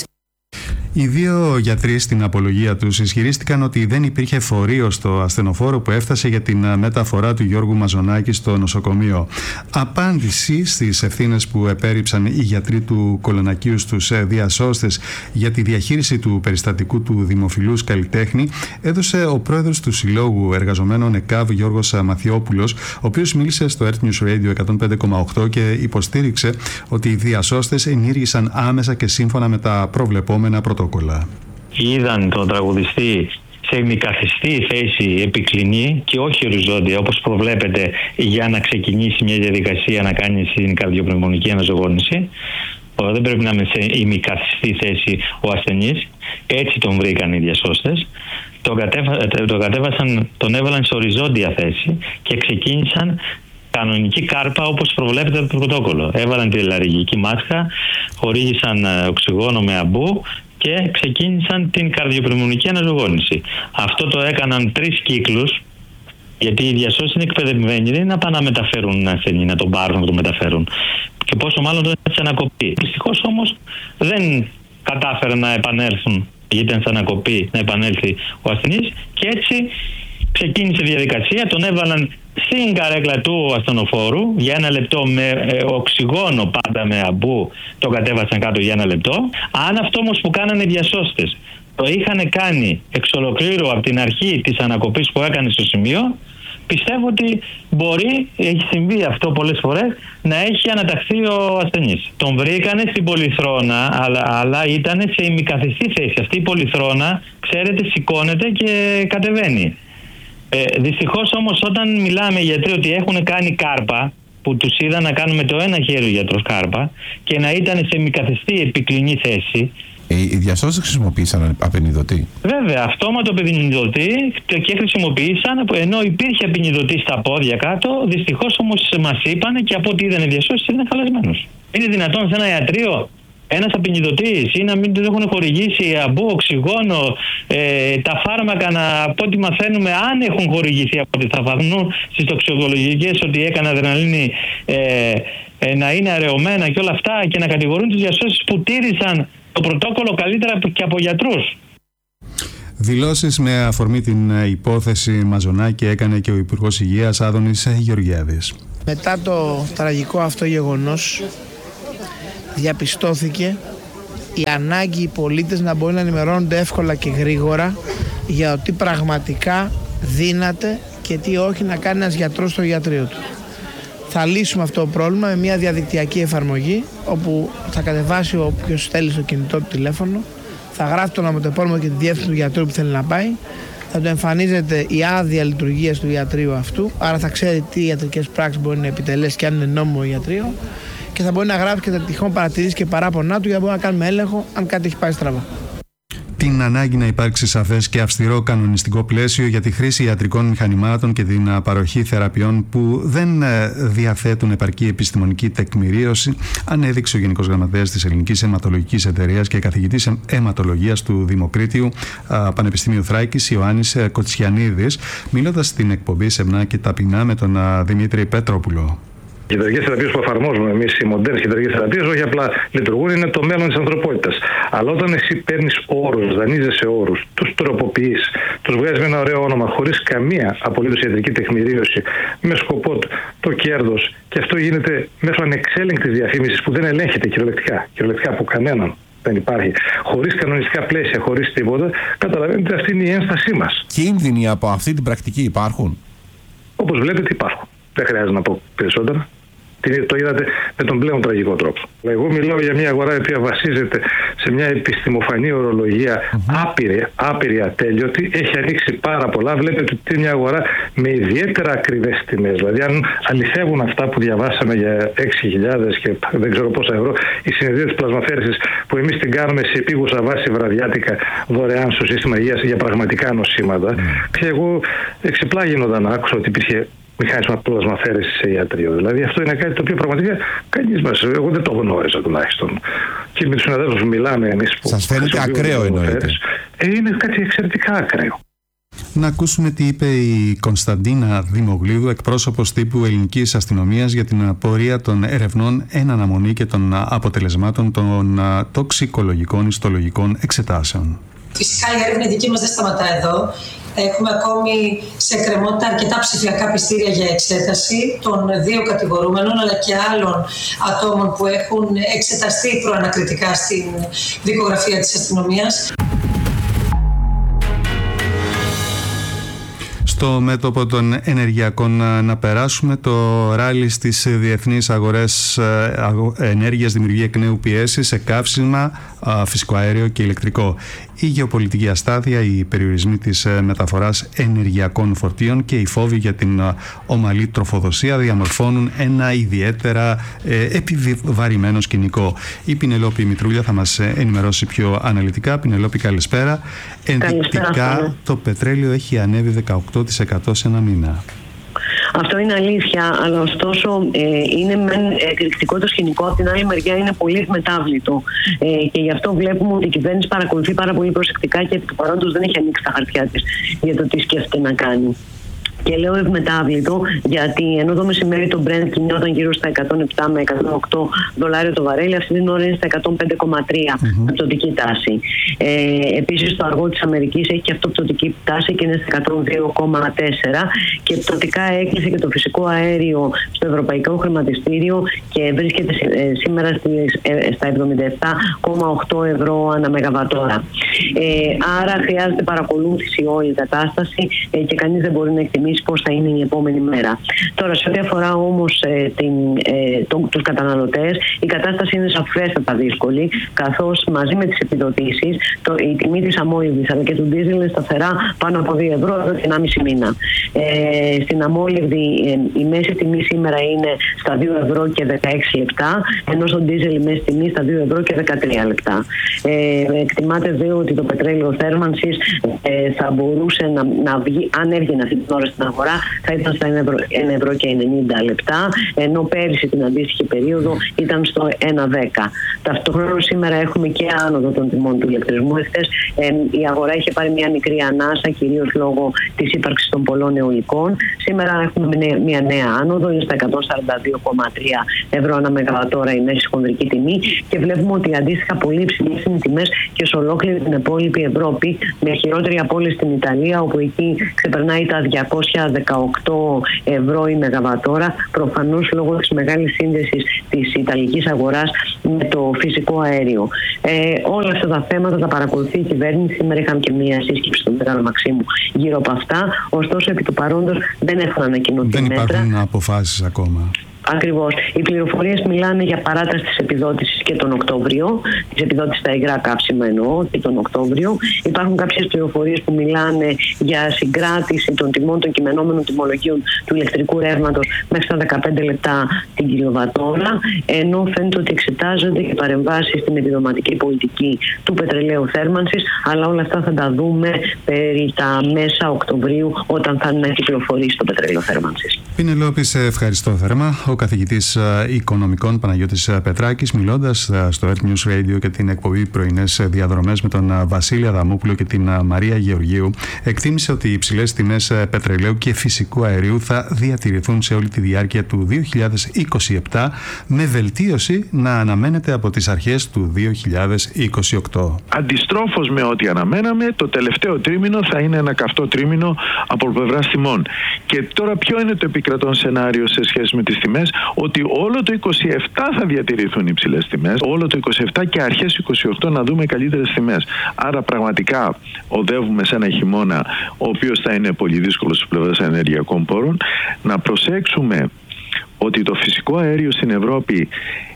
Οι δύο γιατροί στην απολογία τους ισχυρίστηκαν ότι δεν υπήρχε φορείο στο ασθενοφόρο που έφτασε για την μεταφορά του Γιώργου Μαζονάκη στο νοσοκομείο. Απάντηση στις ευθύνες που επέριψαν οι γιατροί του Κολονακίου στους διασώστες για τη διαχείριση του περιστατικού του δημοφιλούς καλλιτέχνη έδωσε ο πρόεδρος του Συλλόγου Εργαζομένων ΕΚΑΒ, Γιώργος Μαθιόπουλος, ο οποίος μίλησε στο Earth News Radio εκατόν πέντε κόμμα οκτώ και υποστήριξε ότι οι διασώστες ενήργησαν άμεσα και σύμφωνα με τα προβλεπόμενα πρωτοκόλλα. Είδαν τον τραγουδιστή σε ημικαθιστή θέση επικλινή και όχι οριζόντια όπως προβλέπεται για να ξεκινήσει μια διαδικασία να κάνει στην καρδιοπνευμονική αναζωογόνηση. Δεν πρέπει να είναι σε ημικαθιστή θέση ο ασθενής. Έτσι τον βρήκαν οι διασώστες. Τον, κατέβα, τον κατέβασαν, τον έβαλαν σε οριζόντια θέση και ξεκίνησαν κανονική κάρπα όπως προβλέπεται από το πρωτόκολλο. Έβαλαν τη λαρυγική μάσκα, χορήγησαν οξυγόνο με αμπού και ξεκίνησαν την καρδιοπνευμονική αναζωογόνηση. Αυτό το έκαναν τρεις κύκλους, γιατί οι διασώστες είναι εκπαιδευμένοι, δεν είναι να πάνε να μεταφέρουν ασθενή, να τον πάρουν, να τον μεταφέρουν. Και πόσο μάλλον τον έτσι ανακοπή. Δυστυχώς όμως δεν κατάφεραν να επανέλθουν, γιατί ήταν σαν ανακοπή, να επανέλθει ο ασθενής και έτσι Ξεκίνησε η διαδικασία, τον έβαλαν στην καρέκλα του ασθενοφόρου για ένα λεπτό με ε, οξυγόνο, πάντα με αμπού, το κατέβασαν κάτω για ένα λεπτό. Αν αυτό όμως που κάνανε οι διασώστες το είχαν κάνει εξ ολοκλήρου από την αρχή της ανακοπής που έκανε στο σημείο, πιστεύω ότι μπορεί, έχει συμβεί αυτό πολλές φορές, να έχει αναταχθεί ο ασθενής. Τον βρήκανε στην πολυθρόνα, αλλά, αλλά ήταν σε ημικαθιστή θέση. Αυτή η πολυθρόνα, ξέρετε, σηκώνεται και κατεβαίνει. Ε, δυστυχώς όμως, όταν μιλάμε γιατροί ότι έχουν κάνει κάρπα, που τους είδα να κάνουν με το ένα χέρι ο γιατρός κάρπα και να ήταν σε ημικαθιστή επικλινή θέση. Οι διασώστες χρησιμοποίησαν απενιδωτή. Βέβαια, αυτόματο απενιδωτή και χρησιμοποίησαν, ενώ υπήρχε απενιδωτή στα πόδια κάτω. Δυστυχώς όμως μας είπαν και από ό,τι είδαν οι διασώστες είναι χαλασμένος. Είναι δυνατόν σε ένα ιατρείο ένας απενιδωτής ή να μην τους έχουν χορηγήσει αμπού, οξυγόνο, ε, τα φάρμακα, να, από ό,τι μαθαίνουμε, αν έχουν χορηγηθεί από ό,τι θα φανούν στις τοξικολογικές ότι έκανε αδρεναλίνη, ε, ε, να είναι αραιωμένα και όλα αυτά, και να κατηγορούν τους διασώστες που τήρησαν το πρωτόκολλο καλύτερα και από γιατρούς. Δηλώσεις με αφορμή την υπόθεση Μαζονάκη έκανε και ο Υπουργός Υγείας Άδωνης Γεωργιάδης. Μετά το τραγικό αυτό γεγονός διαπιστώθηκε η ανάγκη οι πολίτες να μπορούν να ενημερώνονται εύκολα και γρήγορα για ότι πραγματικά δύναται και τι όχι να κάνει ένας γιατρός στο ιατρείο του. Θα λύσουμε αυτό το πρόβλημα με μια διαδικτυακή εφαρμογή, όπου θα κατεβάσει όποιος θέλει στο κινητό του τηλέφωνο, θα γράφει το ονοματεπώνυμο και τη διεύθυνση του γιατρού που θέλει να πάει, θα του εμφανίζεται η άδεια λειτουργίας του ιατρείου αυτού, άρα θα ξέρει τι ιατρικές πράξεις μπορεί να επιτελέσει και αν είναι νόμιμο ιατρείο, και θα μπορεί να γράψει και τα τυχόν παρατηρήσεις και παράπονά του για να μπορούμε να κάνουμε έλεγχο αν κάτι έχει πάει στραβά. Την ανάγκη να υπάρξει σαφές και αυστηρό κανονιστικό πλαίσιο για τη χρήση ιατρικών μηχανημάτων και την παροχή θεραπείων που δεν διαθέτουν επαρκή επιστημονική τεκμηρίωση, ανέδειξε ο Γενικός Γραμματέας της Ελληνικής Αιματολογικής Εταιρείας και καθηγητής αιματολογίας του Δημοκρίτιου Πανεπιστημίου Θράκης, Ιωάννης Κοτσιανίδης, μιλώντας στην εκπομπή Σεμνά και Ταπεινά με τον Δημήτρη Πέτροπουλο. Οι ιατρικές θεραπείες που εφαρμόζουμε εμείς, οι μοντέρνες ιατρικές θεραπείες, όχι απλά λειτουργούν, είναι το μέλλον της ανθρωπότητας. Αλλά όταν εσύ παίρνεις όρους, δανείζεσαι όρους, τους τροποποιείς, τους βγάζεις με ένα ωραίο όνομα, χωρίς καμία απολύτως ιατρική τεκμηρίωση, με σκοπό το κέρδος, και αυτό γίνεται μέσω ανεξέλεγκτης διαφήμισης που δεν ελέγχεται κυριολεκτικά, κυριολεκτικά από κανέναν. Δεν υπάρχει. Χωρίς κανονιστικά πλαίσια, χωρίς τίποτα, καταλαβαίνετε αυτή είναι η ένστασή μας. Κίνδυνοι από αυτή την πρακτική υπάρχουν? Όπως βλέπετε υπάρχουν. Δεν χρειάζεται να πω περισσότερα. Το είδατε με τον πλέον τραγικό τρόπο. Εγώ μιλάω για μια αγορά η οποία βασίζεται σε μια επιστημοφανή ορολογία mm-hmm. άπειρη, άπειρη, ατέλειωτη. Έχει ανοίξει πάρα πολλά. Βλέπετε ότι είναι μια αγορά με ιδιαίτερα ακριβές τιμές. Δηλαδή, αν αληθεύουν αυτά που διαβάσαμε για έξι χιλιάδες και δεν ξέρω πόσα ευρώ, η συνεδρία της πλασμαφέρησης που εμείς την κάνουμε σε επίγουσα βάση βραδιάτικα δωρεάν στο σύστημα υγείας για πραγματικά νοσήματα, mm. και εγώ εξεπλάγινω όταν άκουσα ότι υπήρχε μηχάνισμα πλασμαφέρησης σε ιατρείο. Δηλαδή αυτό είναι κάτι το οποίο πραγματικά κανείς μας, εγώ δεν το γνώριζα τουλάχιστον. Και με τους συναδέλφους που μιλάμε εμείς που... Σας φαίνεται ακραίο εννοείται? Ε, είναι κάτι εξαιρετικά ακραίο. Να ακούσουμε τι είπε η Κωνσταντίνα Δημογλίδου, εκπρόσωπος τύπου ελληνικής αστυνομίας, για την πορεία των ερευνών εν αναμονή και των αποτελεσμάτων των τοξικολογικών ιστολογικών εξετάσεων. Φυσικά η έρευνα δική μας δεν σταματά εδώ. Έχουμε ακόμη σε εκκρεμότητα αρκετά ψηφιακά πιστήρια για εξέταση των δύο κατηγορούμενων αλλά και άλλων ατόμων που έχουν εξεταστεί προανακριτικά στην δικογραφία της αστυνομίας. Στο μέτωπο των ενεργειακών να περάσουμε. Το ράλι στις διεθνείς αγορές ενέργειας δημιουργεί εκ νέου πιέσεις σε καύσιμα, φυσικό αέριο και ηλεκτρικό. Η γεωπολιτική αστάθεια, οι περιορισμοί της μεταφοράς ενεργειακών φορτίων και οι φόβοι για την ομαλή τροφοδοσία διαμορφώνουν ένα ιδιαίτερα επιβαρημένο σκηνικό. Η Πινελόπη Μητρούλια θα μας ενημερώσει πιο αναλυτικά. Πινελόπη, καλησπέρα. Ενδεικτικά το πετρέλαιο έχει ανέβει δεκαοκτώ τοις εκατό σε ένα μήνα. Αυτό είναι αλήθεια, αλλά ωστόσο ε, είναι μεν εκρηκτικό το σκηνικό, από την άλλη μεριά είναι πολύ μετάβλητο. Ε, και γι' αυτό βλέπουμε ότι η κυβέρνηση παρακολουθεί πάρα πολύ προσεκτικά και επί του παρόντος δεν έχει ανοίξει τα χαρτιά της για το τι σκέφτεται να κάνει. Και λέω ευμετάβλητο, γιατί ενώ το μεσημέρι το Brent κινιόταν γύρω στα εκατόν επτά με εκατόν οκτώ δολάρια το βαρέλι, αυτή την ώρα είναι στα εκατόν πέντε κόμμα τρία mm-hmm. πτωτική τάση. Ε, επίσης το αργό της Αμερικής έχει και αυτό πτωτική τάση και είναι στα εκατόν δύο κόμμα τέσσερα και πτωτικά έκλεισε και το φυσικό αέριο στο ευρωπαϊκό χρηματιστήριο και βρίσκεται ε, σήμερα στις, ε, στα εβδομήντα επτά κόμμα οκτώ ευρώ ανά μεγαβατόρα. Ε, άρα χρειάζεται παρακολούθηση όλη η κατάσταση ε, και κανείς δεν μπορεί να εκτιμήσει πώς θα είναι η επόμενη μέρα. Τώρα, σε ό,τι αφορά όμως ε, την, ε, το, τους καταναλωτές, η κατάσταση είναι σαφέστατα δύσκολη, καθώς μαζί με τις επιδοτήσεις το, η τιμή της αμόλυβδης αλλά και του ντίζελ είναι σταθερά πάνω από δύο ευρώ εδώ και ενάμιση μήνα. Ε, στην αμόλυβδη ε, η μέση τιμή σήμερα είναι στα δύο ευρώ και δεκαέξι λεπτά, ενώ στον ντίζελ η μέση τιμή στα δύο ευρώ και δεκατρία λεπτά. Ε, εκτιμάται δε ότι το πετρέλαιο θέρμανσης ε, θα μπορούσε να, να βγει, αν έβγαινε αυτή την ώρα στην αγορά, θα ήταν στα ένα ευρώ και ενενήντα λεπτά, ενώ πέρυσι την αντίστοιχη περίοδο ήταν στο ένα δέκα. Ταυτόχρονα σήμερα έχουμε και άνοδο των τιμών του ηλεκτρισμού. Εχθές ε, η αγορά είχε πάρει μια μικρή ανάσα, κυρίως λόγω της ύπαρξης των πολλών αιωλικών. Σήμερα έχουμε μια νέα άνοδο, είναι στα εκατόν σαράντα δύο κόμμα τρία ευρώ ανά μεγαβατόρα η μέση χονδρική τιμή και βλέπουμε ότι αντίστοιχα πολύ υψηλές είναι οι τιμές και σε ολόκληρη την υπόλοιπη Ευρώπη, με χειρότερη απόλυση στην Ιταλία, όπου εκεί ξεπερνάει τα διακόσια δεκαοκτώ ευρώ η μεγαβατόρα, προφανώς λόγω της μεγάλης σύνδεσης της Ιταλικής αγοράς με το φυσικό αέριο. Ε, όλα αυτά τα θέματα τα παρακολουθεί η κυβέρνηση. Σήμερα είχαμε και μια σύσκεψη στον Μεγάλο Μαξίμου γύρω από αυτά. Ωστόσο, επί του παρόντος δεν έχουν ανακοινωθεί μέτρα. Δεν υπάρχουν αποφάσεις ακόμα. Ακριβώς. Οι πληροφορίες μιλάνε για παράταση της επιδότησης και τον Οκτώβριο, της επιδότησης στα υγρά κάψιμα εννοώ και τον Οκτώβριο. Υπάρχουν κάποιες πληροφορίες που μιλάνε για συγκράτηση των τιμών των κειμενόμενων τιμολογίων του ηλεκτρικού ρεύματος μέχρι τα δεκαπέντε λεπτά την κιλοβατόρα, ενώ φαίνεται ότι εξετάζονται και παρεμβάσεις στην επιδοματική πολιτική του πετρελαίου θέρμανσης, αλλά όλα αυτά θα τα δούμε περί τα μέσα Οκτωβρίου, όταν θα είναι να κυκλοφορήσει το πετρέλαιο θέρμανσης. Πινελόπη, σε ευχαριστώ θερμά. Ο καθηγητής Οικονομικών Παναγιώτης Πετράκης, μιλώντας στο Earth News Radio και την εκπομπή Πρωινές Διαδρομές με τον Βασίλη Αδαμόπουλο και την Μαρία Γεωργίου, εκτίμησε ότι οι υψηλές τιμές πετρελαίου και φυσικού αερίου θα διατηρηθούν σε όλη τη διάρκεια του δύο χιλιάδες είκοσι επτά, με βελτίωση να αναμένεται από τις αρχές του δύο χιλιάδες είκοσι οκτώ. Αντιστρόφως με ό,τι αναμέναμε, το τελευταίο τρίμηνο θα είναι ένα καυτό τρίμηνο από πλευράς τιμών. Και τώρα ποιο είναι το επικρατών σενάριο σε σχέση με τις τιμές? Ότι όλο το είκοσι επτά θα διατηρηθούν υψηλές τιμές, όλο το είκοσι επτά και αρχές του είκοσι οκτώ να δούμε καλύτερες τιμές. Άρα πραγματικά οδεύουμε σε ένα χειμώνα ο οποίος θα είναι πολύ δύσκολος στις πλευρές ενεργειακών πόρων. Να προσέξουμε ότι το φυσικό αέριο στην Ευρώπη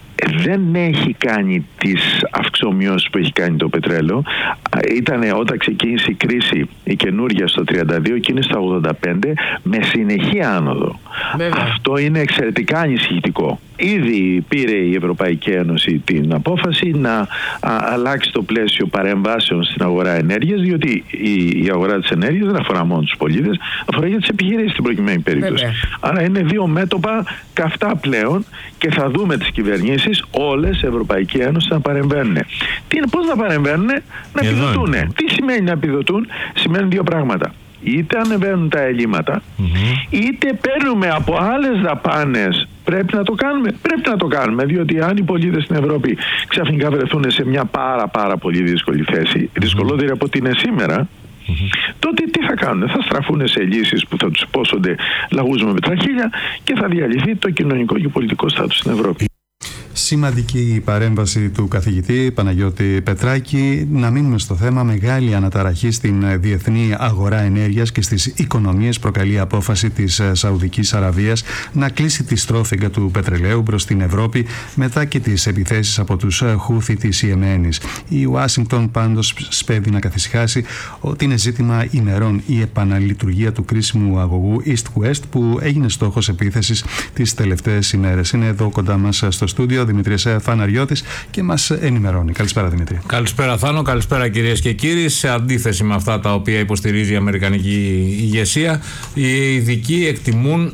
δεν έχει κάνει τις αυξομοιώσεις που έχει κάνει το πετρέλαιο. Ήτανε όταν ξεκίνησε η κρίση η καινούργια στο τριάντα δύο και είναι στα ογδόντα πέντε με συνεχή άνοδο. Βέβαια. Αυτό είναι εξαιρετικά ανησυχητικό. Ήδη πήρε η Ευρωπαϊκή Ένωση την απόφαση να α, αλλάξει το πλαίσιο παρεμβάσεων στην αγορά ενέργειας, διότι η, η αγορά της ενέργειας δεν αφορά μόνο τους πολίτες, αφορά για τις επιχειρήσεις στην προκειμένη περίπτωση. Βέβαια. Άρα είναι δύο μέτωπα καυτά πλέον και θα δούμε τις κυβερνήσεις όλες η Ευρωπαϊκή Ένωση να παρεμβαίνουν. Τι είναι, πώς να παρεμβαίνουν? Να επιδοτούν. Τι σημαίνει να επιδοτούν? Σημαίνει δύο πράγματα. Είτε ανεβαίνουν τα ελλείμματα, mm-hmm. είτε παίρνουμε από άλλες δαπάνες. Πρέπει να το κάνουμε. Πρέπει να το κάνουμε, διότι αν οι πολίτες στην Ευρώπη ξαφνικά βρεθούν σε μια πάρα πάρα πολύ δύσκολη θέση, mm-hmm. δυσκολότερη από ό,τι είναι σήμερα, mm-hmm. τότε τι θα κάνουν? Θα στραφούν σε λύσεις που θα τους πόσονται λαγούς με πετραχίλια και θα διαλυθεί το κοινωνικό και πολιτικό στάτους στην Ευρώπη. Σημαντική η παρέμβαση του καθηγητή Παναγιώτη Πετράκη. Να μείνουμε στο θέμα. Μεγάλη αναταραχή στην διεθνή αγορά ενέργειας και στις οικονομίες προκαλεί απόφαση της Σαουδικής Αραβίας να κλείσει τη στρόφιγγα του πετρελαίου προς την Ευρώπη μετά και τις επιθέσεις από τους Χούθι της Ιεμένης. Η Ουάσιγκτον πάντως σπέβει να καθησυχάσει ότι είναι ζήτημα ημερών η επαναλειτουργία του κρίσιμου αγωγού East West που έγινε στόχος επίθεσης τις τελευταίες ημέρες. Είναι εδώ κοντά μας στο στούντιο Δημήτρης Φαναριώτης και μας ενημερώνει. Καλησπέρα, Δημήτρη. Καλησπέρα, Θάνο. Καλησπέρα, κυρίες και κύριοι. Σε αντίθεση με αυτά τα οποία υποστηρίζει η Αμερικανική ηγεσία, οι ειδικοί εκτιμούν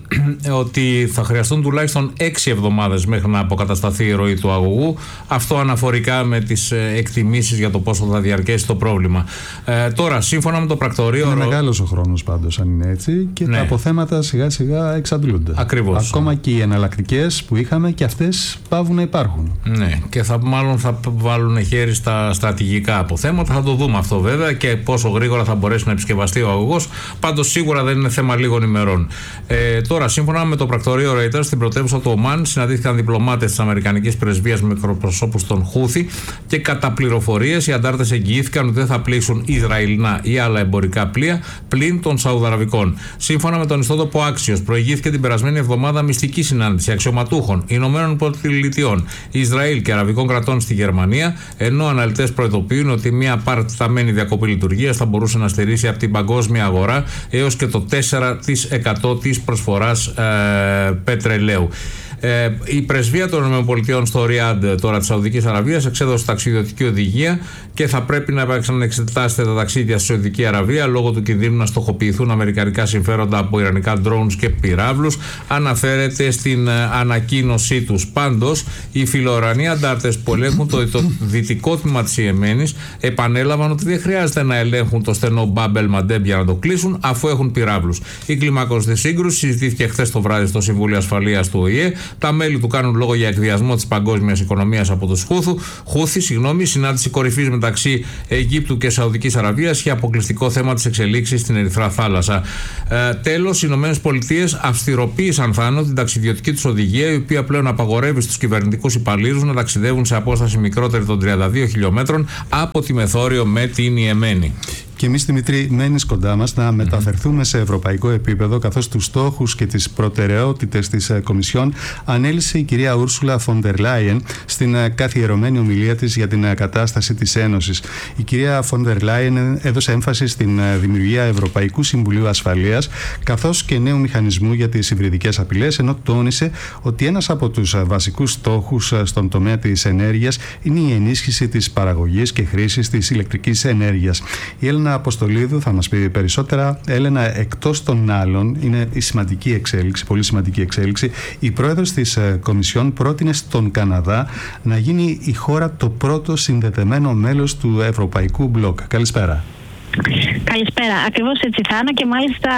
ότι θα χρειαστούν τουλάχιστον έξι εβδομάδες μέχρι να αποκατασταθεί η ροή του αγωγού. Αυτό αναφορικά με τις εκτιμήσεις για το πόσο θα διαρκέσει το πρόβλημα. Ε, τώρα, σύμφωνα με το πρακτορείο. Είναι μεγάλος ο χρόνος πάντως, αν είναι έτσι, και ναι, τα αποθέματα σιγά σιγά εξαντλούνται. Ακριβώς. Ακόμα και οι εναλλακτικές που είχαμε και αυτές πάβουν να υπάρχουν. Ναι, και θα, μάλλον θα βάλουν χέρι στα στρατηγικά αποθέματα. Θα το δούμε αυτό βέβαια και πόσο γρήγορα θα μπορέσει να επισκευαστεί ο αγωγός. Πάντως σίγουρα δεν είναι θέμα λίγων ημερών. Ε, τώρα, σύμφωνα με το πρακτορείο Reuters, στην πρωτεύουσα του Ομάν συναντήθηκαν διπλωμάτες της Αμερικανικής Πρεσβείας με μικροπροσώπους των Χούθη και κατά πληροφορίες οι αντάρτες εγγυήθηκαν ότι δεν θα πλήξουν Ισραηλινά ή άλλα εμπορικά πλοία πλην των Σαουδαραβικών. Σύμφωνα με τον ιστότοπο Axios, προηγήθηκε την περασμένη εβδομάδα μυστική συνάντηση αξιωματούχων Ηνωμένων Πολιτειών, Ισραήλ και Αραβικών κρατών στη Γερμανία, ενώ αναλυτές προειδοποιούν ότι μια παρατεταμένη διακοπή λειτουργίας θα μπορούσε να στερήσει από την παγκόσμια αγορά έως και το τέσσερα τοις εκατό της προσφοράς ε, πετρελαίου. Ε, η πρεσβεία των ΗΠΑ στο Ριάντ τώρα της Σαουδικής Αραβίας εξέδωσε ταξιδιωτική οδηγία και θα πρέπει να επανεξετάσετε τα ταξίδια στη Σαουδική Αραβία λόγω του κινδύνου να στοχοποιηθούν αμερικανικά συμφέροντα από ιρανικά drones και πυράβλους. Αναφέρεται στην ανακοίνωσή τους. Πάντως, οι φιλοουρανοί αντάρτες που ελέγχουν το, το δυτικό τμήμα της Ιεμένης επανέλαβαν ότι δεν χρειάζεται να ελέγχουν το στενό Μπάμπελ Μαντέμ για να το κλείσουν, αφού έχουν πυράβλους. Η κλιμάκωση της σύγκρουσης συζητήθηκε χθες το βράδυ στο Συμβούλιο Ασφαλείας του Ο Η Ε. Τα μέλη του κάνουν λόγο για εκβιασμό της παγκόσμιας οικονομίας από τους Χούθου. Χούθη, συγγνώμη, συνάντηση κορυφής μεταξύ Αιγύπτου και Σαουδικής Αραβίας και αποκλειστικό θέμα της εξελίξης στην Ερυθρά Θάλασσα. Ε, τέλος, οι Ηνωμένες Πολιτείες αυστηροποίησαν, Θάνο, την ταξιδιωτική τους οδηγία, η οποία πλέον απαγορεύει στους κυβερνητικούς υπαλλήλους να ταξιδεύουν σε απόσταση μικρότερη των τριάντα δύο χιλιόμετρων από τη μεθόριο με την Ιεμένη. Και εμείς, Δημήτρη, μένεις κοντά μας να μεταφερθούμε σε ευρωπαϊκό επίπεδο, καθώς τους στόχους και τις προτεραιότητες της Κομισιόν ανέλησε η κυρία Ούρσουλα Φον ντερ Λάιεν στην καθιερωμένη ομιλία της για την κατάσταση της Ένωσης. Η κυρία Φον ντερ Λάιεν έδωσε έμφαση στην δημιουργία Ευρωπαϊκού Συμβουλίου Ασφαλείας, καθώς και νέου μηχανισμού για τις υβριδικές απειλές, ενώ τόνισε ότι ένας από τους βασικούς στόχους στον τομέα της ενέργειας είναι η ενίσχυση της παραγωγής και χρήσης της ηλεκτρικής ενέργειας. Η Έλενα Αποστολίδου θα μας πει περισσότερα. Έλενα, εκτός των άλλων, είναι η σημαντική εξέλιξη, πολύ σημαντική εξέλιξη. Η πρόεδρος της Κομισιόν πρότεινε στον Καναδά να γίνει η χώρα το πρώτο συνδεδεμένο μέλος του Ευρωπαϊκού Μπλοκ. Καλησπέρα. Καλησπέρα. Ακριβώς έτσι θα είναι, και μάλιστα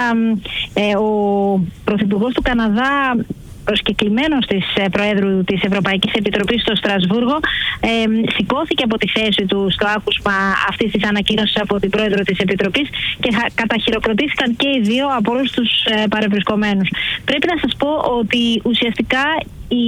ε, ο Πρωθυπουργός του Καναδά, προσκεκλημένος της Προέδρου της Ευρωπαϊκής Επιτροπής στο Στρασβούργο, ε, σηκώθηκε από τη θέση του στο άκουσμα αυτής της ανακοίνωσης από την Πρόεδρο της Επιτροπής και καταχειροκροτήθηκαν και οι δύο από όλους τους ε, παρευρισκομένους. Πρέπει να σας πω ότι ουσιαστικά η,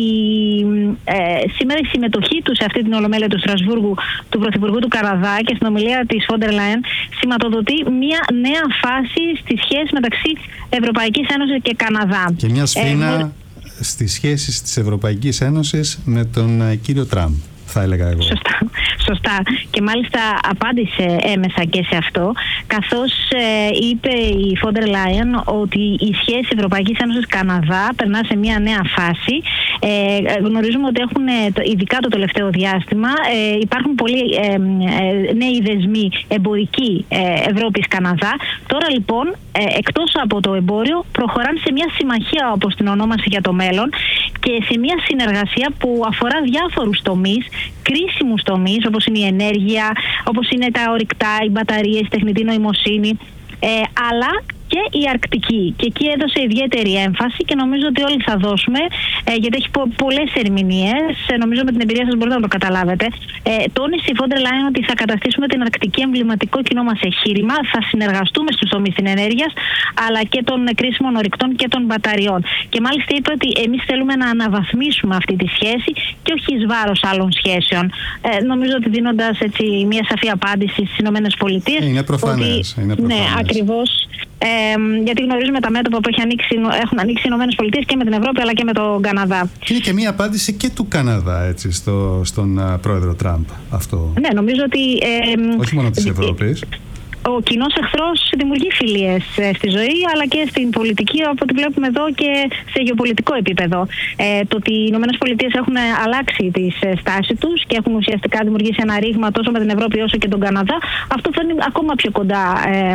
ε, σήμερα η συμμετοχή του σε αυτή την ολομέλεια του Στρασβούργου του Πρωθυπουργού του Καναδά και στην ομιλία της Φον ντερ Λάιεν σηματοδοτεί μια νέα φάση στη σχέση μεταξύ Ευρωπαϊκής Ένωσης και Καναδά. Και μια σφήνα ε, στις σχέσεις της Ευρωπαϊκής Ένωσης με τον κύριο Τραμπ, θα έλεγα εγώ. Σωστά. Σωστά. Και μάλιστα απάντησε έμεσα και σε αυτό, καθώς ε, είπε η Φον ντερ Λάιεν ότι η σχέση Ευρωπαϊκής Ένωσης Καναδά περνά σε μια νέα φάση. Ε, γνωρίζουμε ότι έχουν, ειδικά το τελευταίο διάστημα, ε, υπάρχουν πολλοί ε, ε, νέοι δεσμοί εμπορικοί ε, Ευρώπης-Καναδά. Τώρα λοιπόν, ε, εκτός από το εμπόριο, προχωράνε σε μια συμμαχία, όπως την ονόμασε, για το μέλλον, και σε μια συνεργασία που αφορά διάφορους τομείς, κρίσιμους τομείς, όπως είναι η ενέργεια, όπως είναι τα ορυκτά, οι μπαταρίες, η τεχνητή νοημοσύνη, ε, αλλά και η Αρκτική. Και εκεί έδωσε ιδιαίτερη έμφαση και νομίζω ότι όλοι θα δώσουμε, ε, γιατί έχει πο- πολλές ερμηνείες. Ε, νομίζω με την εμπειρία σας μπορείτε να το καταλάβετε. Ε, τόνισε η Φον ντερ Λάιεν ότι θα καταστήσουμε την Αρκτική εμβληματικό κοινό μας εγχείρημα, θα συνεργαστούμε στους τομείς της ενέργειας, αλλά και των κρίσιμων ορυκτών και των μπαταριών. Και μάλιστα είπε ότι εμείς θέλουμε να αναβαθμίσουμε αυτή τη σχέση και όχι εις βάρος άλλων σχέσεων. Ε, νομίζω ότι δίνοντας έτσι μια σαφή απάντηση στις ΗΠΑ. Ε, είναι προφανές. Ότι, είναι προφανές. Ναι, ακριβώς. Ε, γιατί γνωρίζουμε τα μέτωπα που έχει ανοίξει, έχουν ανοίξει οι ΗΠΑ και με την Ευρώπη αλλά και με τον Καναδά. Και είναι και μία απάντηση και του Καναδά, έτσι, στο, στον uh, πρόεδρο Τραμπ αυτό. Ναι, νομίζω ότι... Ε, όχι μόνο της Ευρώπης. ο κοινός εχθρός δημιουργεί φιλίες στη ζωή αλλά και στην πολιτική, από ό,τι βλέπουμε εδώ και σε γεωπολιτικό επίπεδο. Ε, το ότι οι ΗΠΑ έχουν αλλάξει τη στάση τους και έχουν ουσιαστικά δημιουργήσει ένα ρήγμα τόσο με την Ευρώπη όσο και τον Καναδά, αυτό φέρνει ακόμα πιο κοντά ε,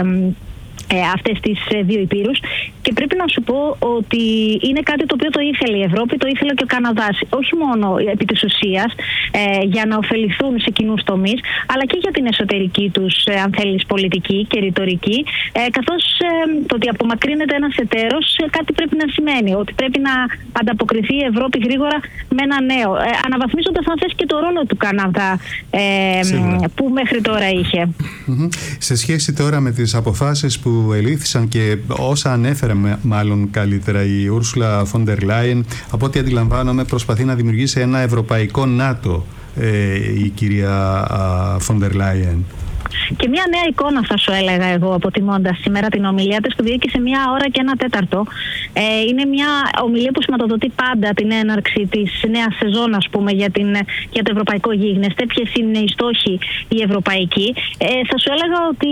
Ε, αυτές τις ε, δύο υπήρους, και πρέπει να σου πω ότι είναι κάτι το οποίο το ήθελε η Ευρώπη, το ήθελε και ο Καναδάς, όχι μόνο επί της ουσίας ε, για να ωφεληθούν σε κοινούς τομείς, αλλά και για την εσωτερική τους ε, αν θέλεις πολιτική και ρητορική, ε, καθώς ε, το ότι απομακρύνεται ένας εταίρος ε, κάτι πρέπει να σημαίνει, ότι πρέπει να ανταποκριθεί η Ευρώπη γρήγορα με ένα νέο, ε, αναβαθμίζοντας αν θες και το ρόλο του Καναδά ε, που μέχρι τώρα είχε. Mm-hmm. Σε σχέση τώρα με τις αποφάσεις που που ελήφθησαν και όσα ανέφερε μάλλον καλύτερα η Ούρσουλα Φόντερ Λάιεν, από ό,τι αντιλαμβάνομαι προσπαθεί να δημιουργήσει ένα ευρωπαϊκό ΝΑΤΟ ε, η κυρία Φόντερ Λάιεν. Και μια νέα εικόνα θα σου έλεγα εγώ, αποτιμώντας σήμερα την ομιλία της που διήρκησε μια ώρα και ένα τέταρτο. Ε, είναι μια ομιλία που σηματοδοτεί πάντα την έναρξη της νέας σεζόν, ας πούμε, για, την, για το ευρωπαϊκό γίγνεσθε. Ποιες είναι οι στόχοι οι ευρωπαϊκοί. Ε, θα σου έλεγα ότι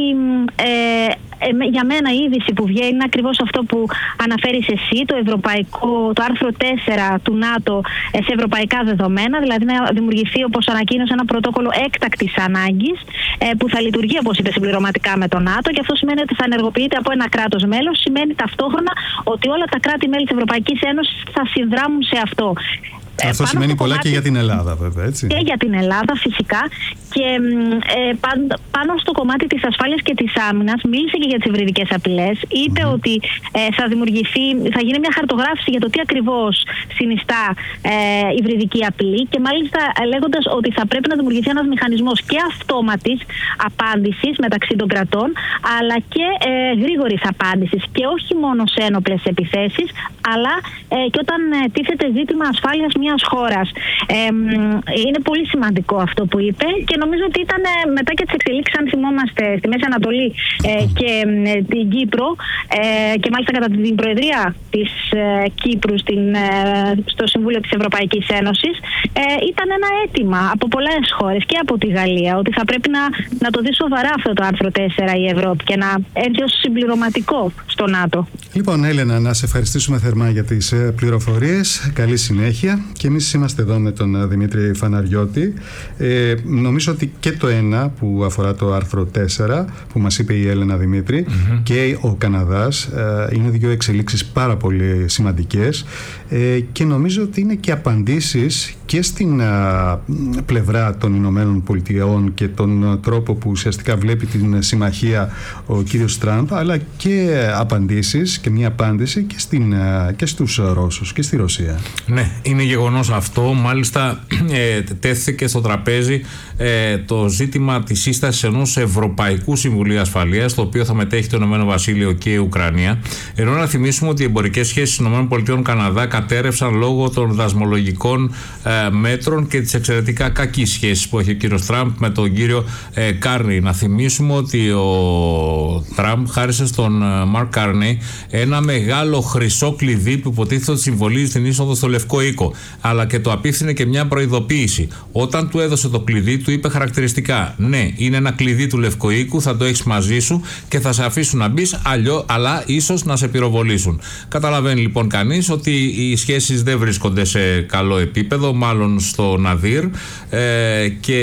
ε, ε, για μένα η είδηση που βγαίνει είναι ακριβώς αυτό που αναφέρεις εσύ, το, ευρωπαϊκό, το άρθρο τέσσερα του ΝΑΤΟ σε ευρωπαϊκά δεδομένα, δηλαδή να δημιουργηθεί, όπως ανακοίνωσε, ένα πρωτόκολλο έκτακτης ανάγκης ε, που θα λειτουργεί, όπως είπε, συμπληρωματικά με το ΝΑΤΟ, και αυτό σημαίνει ότι θα ενεργοποιείται από ένα κράτος μέλος. Σημαίνει ταυτόχρονα ότι όλα τα κράτη-μέλη της Ευρωπαϊκής Ένωσης θα συνδράμουν σε αυτό. Αυτό πάνω σημαίνει πολλά κομμάτι, και για την Ελλάδα, βέβαια, έτσι. Και για την Ελλάδα, φυσικά. Και ε, πάνω στο κομμάτι της ασφάλειας και της άμυνας, μίλησε και για τις υβριδικές απειλές. Είπε mm-hmm. ότι ε, θα δημιουργηθεί, θα γίνει μια χαρτογράφηση για το τι ακριβώς συνιστά ε, υβριδική απειλή, και μάλιστα λέγοντας ότι θα πρέπει να δημιουργηθεί ένας μηχανισμός και αυτόματης απάντησης μεταξύ των κρατών, αλλά και ε, γρήγορης απάντησης. Και όχι μόνο σε ένοπλες επιθέσεις, αλλά ε, και όταν ε, τίθεται ζήτημα ασφάλειας μιας χώρας. Ε, είναι πολύ σημαντικό αυτό που είπε, και νομίζω ότι ήταν ε, μετά και τις εξελίξεις, αν θυμόμαστε, στη Μέση Ανατολή ε, και ε, την Κύπρο, ε, και μάλιστα κατά την προεδρία της ε, Κύπρου στην, ε, στο Συμβούλιο της Ευρωπαϊκής Ένωσης, ε, ήταν ένα αίτημα από πολλές χώρες και από τη Γαλλία ότι θα πρέπει να, να το δει σοβαρά αυτό το άρθρο τέσσερα η Ευρώπη και να έρθει ως συμπληρωματικό στο ΝΑΤΟ. Λοιπόν, Έλενα, να σε ευχαριστήσουμε θερμά για τις πληροφορίες. Καλή συνέχεια. Και εμείς είμαστε εδώ με τον Δημήτρη Φαναριώτη. Ε, νομίζω ότι και το ένα που αφορά το άρθρο τέσσερα που μας είπε η Έλενα Δημήτρη mm-hmm. και ο Καναδάς ε, είναι δύο εξελίξεις πάρα πολύ σημαντικές ε, και νομίζω ότι είναι και απαντήσεις και στην α, πλευρά των Ηνωμένων Πολιτειών και τον τρόπο που ουσιαστικά βλέπει την συμμαχία ο κύριος Τραμπ, αλλά και απαντήσεις και μια απάντηση και, στην, α, και στους Ρώσους και στη Ρωσία. Ναι, είναι γεγονός αυτό. Μάλιστα ε, τέθηκε στο τραπέζι ε, το ζήτημα της σύστασης ενός Ευρωπαϊκού Συμβουλίου Ασφαλείας, το οποίο θα μετέχει το Ηνωμένο Βασίλειο και η Ουκρανία. Ενώ να θυμίσουμε ότι οι εμπορικές σχέσεις των ΗΠΑ Καναδά κατέρευσαν λόγω των δασμολογικών ε, μέτρων και τις εξαιρετικά κακής σχέσης που έχει ο κύριος Τραμπ με τον κύριο ε, Κάρνι. Να θυμίσουμε ότι ο Τραμπ χάρισε στον ε, Μαρκ Κάρνι ένα μεγάλο χρυσό κλειδί που υποτίθεται ότι συμβολίζει την είσοδο στο Λευκό Οίκο, αλλά και το απίφθινε και μια προειδοποίηση. Όταν του έδωσε το κλειδί, του είπε χαρακτηριστικά: ναι, είναι ένα κλειδί του Λευκού Οίκου, θα το έχεις μαζί σου και θα σε αφήσουν να μπεις, αλλιώ, αλλά ίσως να σε πυροβολήσουν. Καταλαβαίνει λοιπόν κανείς ότι οι σχέσεις δεν βρίσκονται σε καλό επίπεδο, μάλλον στο Ναδύρ. Ε, και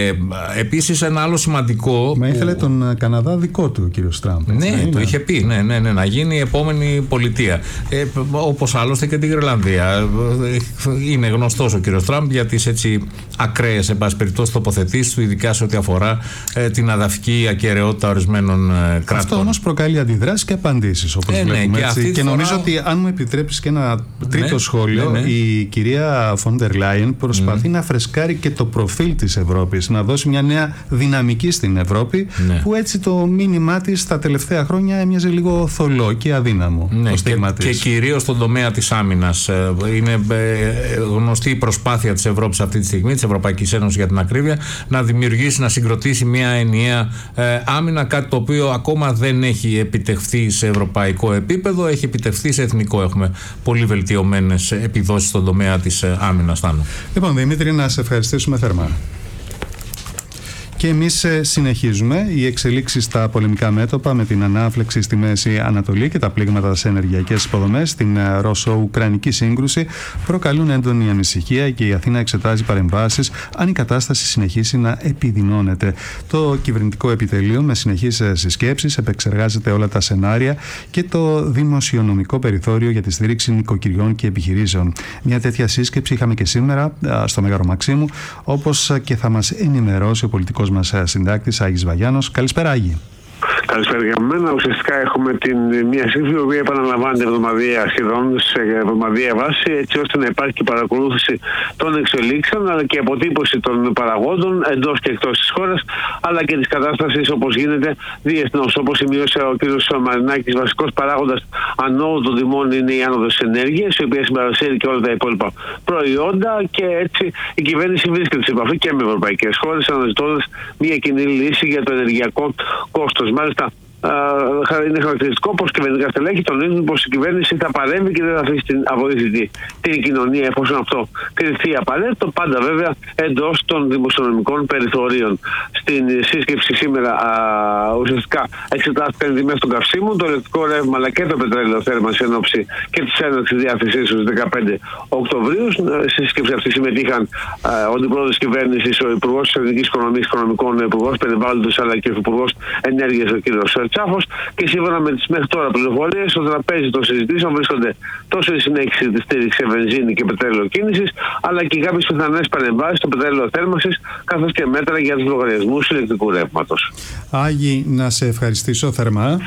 επίσης ένα άλλο σημαντικό. Μα ήθελε που... τον Καναδά δικό του ο κύριος Τραμπ. Ναι, ναι, το είχε πει. Ναι, ναι, ναι, να γίνει η επόμενη πολιτεία. Ε, όπως άλλωστε και την Γρυλανδία. Είναι γνωστός ο κύριος Τραμπ για τις έτσι ακραίες, εν πάση περιπτώσει, τοποθετήσεις του, ειδικά σε ό,τι αφορά ε, την αδαφική ακεραιότητα ορισμένων ε, κρατών. Αυτό όμως προκαλεί αντιδράσεις και απαντήσεις, όπως ε, βλέπουμε. Ναι, και, και φορά... νομίζω ότι, αν μου επιτρέπεις και ένα τρίτο ναι, σχόλιο, ναι, ναι. η κυρία Φόντερ Λάιεν προσπαθεί mm. να φρεσκάρει και το προφίλ της Ευρώπης, να δώσει μια νέα δυναμική στην Ευρώπη, ναι. που έτσι το μήνυμά της τα τελευταία χρόνια έμοιαζε λίγο θολό και αδύναμο. Ναι, και, και κυρίως στον τομέα της άμυνας. Είναι γνωστή η προσπάθεια της Ευρώπης αυτή τη στιγμή, της Ευρωπαϊκής Ένωσης για την ακρίβεια, να δημιουργήσει, να συγκροτήσει μια ενιαία ε, άμυνα, κάτι το οποίο ακόμα δεν έχει επιτευχθεί σε ευρωπαϊκό επίπεδο, έχει επιτευχθεί σε εθνικό. Έχουμε πολύ βελτιωμένες επιδόσεις στον τομέα της ε, άμυνας. Λοιπόν, Δημήτρη, να σε ευχαριστήσουμε θερμά. Και εμείς συνεχίζουμε. Οι εξελίξεις στα πολεμικά μέτωπα με την ανάφλεξη στη Μέση Ανατολή και τα πλήγματα σε ενεργειακές υποδομές στην Ρώσο-Ουκρανική σύγκρουση προκαλούν έντονη ανησυχία και η Αθήνα εξετάζει παρεμβάσεις αν η κατάσταση συνεχίσει να επιδεινώνεται. Το κυβερνητικό επιτελείο με συνεχείς συσκέψεις επεξεργάζεται όλα τα σενάρια και το δημοσιονομικό περιθώριο για τη στήριξη νοικοκυριών και επιχειρήσεων. Μια τέτοια σύσκεψη είχαμε και σήμερα στο Μέγαρο Μαξίμου, όπως και θα μας ενημερώσει ο πολιτικός μας συντάκτης Άγης Βαγιάνος. Καλησπέρα, Άγη. Καλησπέρα για μένα. Ουσιαστικά έχουμε την, μια σύμβουλη που επαναλαμβάνεται εβδομαδιαία, σχεδόν σε εβδομαδιαία βάση, έτσι ώστε να υπάρχει και παρακολούθηση των εξελίξεων, αλλά και αποτύπωση των παραγόντων εντός και εκτός της χώρας, αλλά και της κατάστασης όπως γίνεται διεθνώς. Όπως σημείωσε ο κ. Μαρινάκης, βασικός παράγοντας ανόδου των τιμών είναι η άνοδος της ενέργειας, η οποία συμπαρασύρει και όλα τα υπόλοιπα προϊόντα, και έτσι η κυβέρνηση βρίσκεται σε επαφή και με ευρωπαϊκές χώρες, αναζητώντας μια κοινή λύση για το ενεργειακό κόστος. Μάλιστα, είναι χαρακτηριστικό πως κυβερνητικά στελέχη τονίζουν πως η κυβέρνηση θα παρέμβει και δεν θα αφήσει την αβοήθητη την κοινωνία εφόσον αυτό κριθεί απαραίτητο, πάντα βέβαια εντός των δημοσιονομικών περιθωρίων. Στην σύσκεψη σήμερα α, ουσιαστικά εξετάστηκαν οι τιμές των καυσίμων, το ηλεκτρικό ρεύμα αλλά και το πετρέλαιο θέρμανση εν ώψη και τη έναρξη διάθεσής στους δεκαπέντε Οκτωβρίου. Στη σύσκεψη αυτή συμμετείχαν α, ο αντιπρόεδρος της κυβέρνησης, ο υπουργός της Ελληνικής Οικονομίας Οικονομικών, ο υπουργός Περιβάλλοντος αλλά και ο υπουργός Ενέργειας, ο κ. Τσάφος, και σύμφωνα με τις μέχρι τώρα πληροφορίες, στο τραπέζι των συζητήσεων βρίσκονται τόσο η συνέχιση της στήριξης σε βενζίνη και πετρέλαιο κίνησης, αλλά και κάποιες πιθανές παρεμβάσεις στο πετρέλαιο θέρμανσης, καθώς και μέτρα για τους λογαριασμούς ηλεκτρικού ρεύματος. Άγη, να σε ευχαριστήσω θερμά.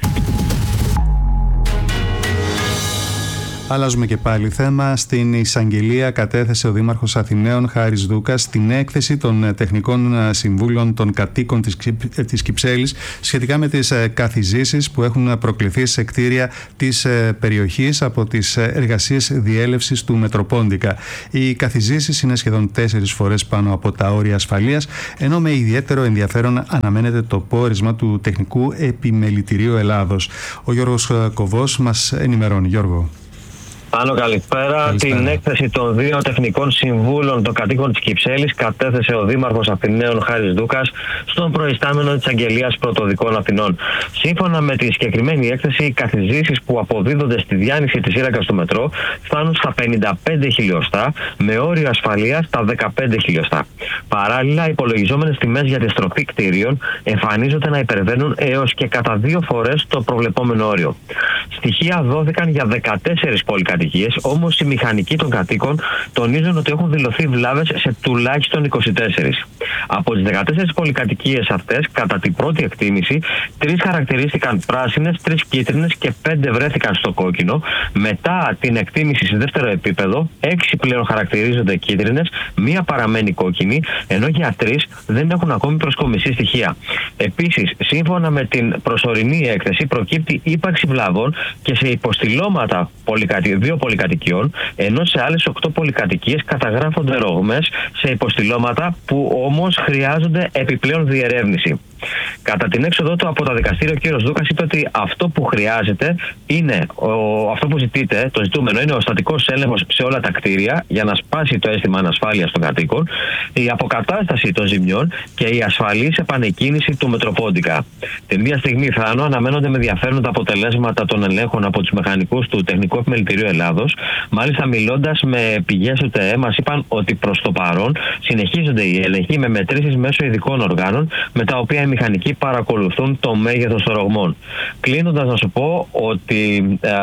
Αλλάζουμε και πάλι θέμα. Στην εισαγγελία κατέθεσε ο Δήμαρχος Αθηναίων Χάρης Δούκας την έκθεση των τεχνικών συμβούλων των κατοίκων της, της Κυψέλης σχετικά με τις καθιζήσεις που έχουν προκληθεί σε κτίρια της περιοχής από τις εργασίες διέλευσης του Μετροπόντικα. Οι καθιζήσεις είναι σχεδόν τέσσερις φορές πάνω από τα όρια ασφαλείας, ενώ με ιδιαίτερο ενδιαφέρον αναμένεται το πόρισμα του Τεχνικού Επιμελητηρίου Ελλάδος. Ο Γιώργος Κοβός μας ενημερώνει. Γιώργο. Πάνω καλησπέρα. καλησπέρα. Την έκθεση των δύο τεχνικών συμβούλων των κατοίκων της Κυψέλης κατέθεσε ο Δήμαρχος Αθηναίων Χάρης Δούκας στον προϊστάμενο της Αγγελίας Πρωτοδικών Αθηνών. Σύμφωνα με τη συγκεκριμένη έκθεση, οι καθιζήσεις που αποδίδονται στη διάνυση της σύραγγας του μετρό φτάνουν στα πενήντα πέντε χιλιοστά, με όριο ασφαλείας στα δεκαπέντε χιλιοστά. Παράλληλα, οι υπολογιζόμενες τιμές για τη στροφή κτίριων εμφανίζονται να υπερβαίνουν έως και κατά δύο φορές το προβλεπόμενο όριο. Στοιχεία δόθηκαν για δεκατέσσερις πολυκατοικίες, όμως οι μηχανικοί των κατοίκων τονίζουν ότι έχουν δηλωθεί βλάβες σε τουλάχιστον είκοσι τέσσερις. Από τις δεκατέσσερις πολυκατοικίες αυτές, κατά την πρώτη εκτίμηση, τρεις χαρακτηρίστηκαν πράσινες, τρεις κίτρινες και πέντε βρέθηκαν στο κόκκινο. Μετά την εκτίμηση σε δεύτερο επίπεδο, έξι πλέον χαρακτηρίζονται κίτρινες, μία παραμένει κόκκινη, ενώ για τρεις δεν έχουν ακόμη προσκομισή στοιχεία. Επίσης, σύμφωνα με την προσωρινή έκθεση, προκύπτει ύπαρξη βλάβων και σε υποστηλώματα πολυκατι... δύο πολυκατοικιών, ενώ σε άλλες οκτώ πολυκατοικίες καταγράφονται ρογμές σε υποστηλώματα που όμως χρειάζονται επιπλέον διερεύνηση. Κατά την έξοδό του από τα δικαστήρια, ο κ. Δούκας είπε ότι αυτό που χρειάζεται είναι, ο, αυτό που ζητείτε, το ζητούμενο είναι ο στατικός έλεγχος σε όλα τα κτίρια για να σπάσει το αίσθημα ανασφάλειας των κατοίκων, η αποκατάσταση των ζημιών και η ασφαλής επανεκκίνηση του Μετροπόντικα. Την ίδια στιγμή, Θάνο, αναμένονται με ενδιαφέρον τα αποτελέσματα των ελέγχων από τους μηχανικούς του Τεχνικού Επιμελητηρίου Ελλάδος. Μάλιστα, μιλώντας με πηγές του ΤΕΕ, μας είπαν ότι προς το παρόν συνεχίζονται οι έλεγχοι με μετρήσεις μέσω ειδικών οργάνων, με τα οποία οι μηχανικοί παρακολουθούν το μέγεθος των ρογμών. Κλείνοντας, να σου πω ότι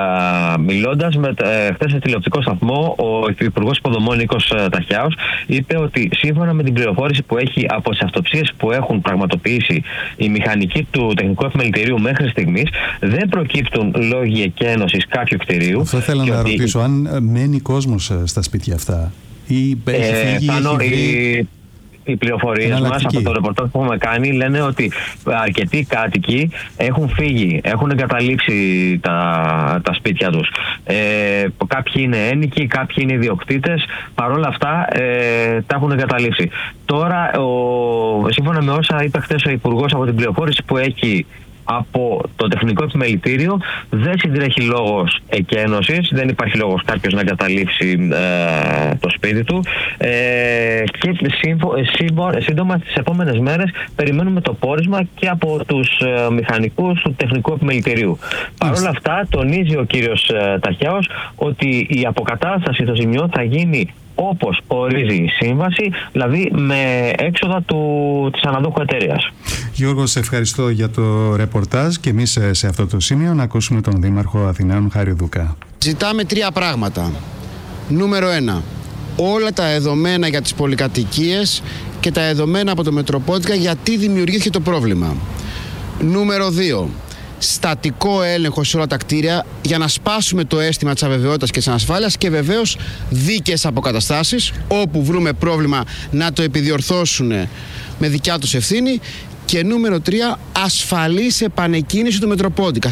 α, μιλώντας με, ε, χθες σε τηλεοπτικό σταθμό, ο Υπουργός Υποδομών Νίκος Ταχιάος είπε ότι σύμφωνα με την πληροφόρηση που έχει από τις αυτοψίες που έχουν πραγματοποιήσει οι μηχανικοί του Τεχνικού Επιμελητηρίου μέχρι στιγμής, δεν προκύπτουν λόγοι εκένωσης κάποιου κτηρίου. Αυτό θέλω να ότι... ρωτήσω, αν μένει κόσμος στα σπίτια αυτά ή έχει ε, φύγει, πάνω, έχει η... Οι πληροφορίες μας από το ρεπορτάζ που έχουμε κάνει λένε ότι αρκετοί κάτοικοι έχουν φύγει, έχουν εγκαταλείψει τα, τα σπίτια τους. Ε, κάποιοι είναι ένοικοι, κάποιοι είναι ιδιοκτήτες, παρόλα αυτά ε, τα έχουν εγκαταλείψει. Τώρα, ο, σύμφωνα με όσα είπε χθες ο Υπουργός, από την πληροφόρηση που έχει από το τεχνικό επιμελητήριο δεν συντρέχει λόγος εκένωσης, δεν υπάρχει λόγος κάποιος να εγκαταλείψει ε, το σπίτι του ε, και σύμφω, σύμπο, σύντομα στις επόμενες μέρες περιμένουμε το πόρισμα και από τους ε, μηχανικούς του τεχνικού επιμελητηρίου. Παρ' όλα αυτά τονίζει ο κύριος ε, Ταχιάος ότι η αποκατάσταση των ζημιών θα γίνει όπως ορίζει η σύμβαση, δηλαδή με έξοδα του, της αναδόχου εταιρείας. Γιώργο, σε ευχαριστώ για το ρεπορτάζ και εμείς σε αυτό το σημείο να ακούσουμε τον Δήμαρχο Αθηναίων Χάρη Δούκα. Ζητάμε τρία πράγματα. Νούμερο ένα, όλα τα δεδομένα για τις πολυκατοικίες και τα δεδομένα από το Μετροπόντικα γιατί δημιουργήθηκε το πρόβλημα. Νούμερο δύο, στατικό έλεγχο σε όλα τα κτίρια για να σπάσουμε το αίσθημα της αβεβαιότητας και της ανασφάλειας και βεβαίως δίκαιες αποκαταστάσεις όπου βρούμε πρόβλημα να το επιδιορθώσουν με δικιά τους ευθύνη. Και νούμερο τρία, ασφαλής επανεκκίνηση του Μετροπόντικα.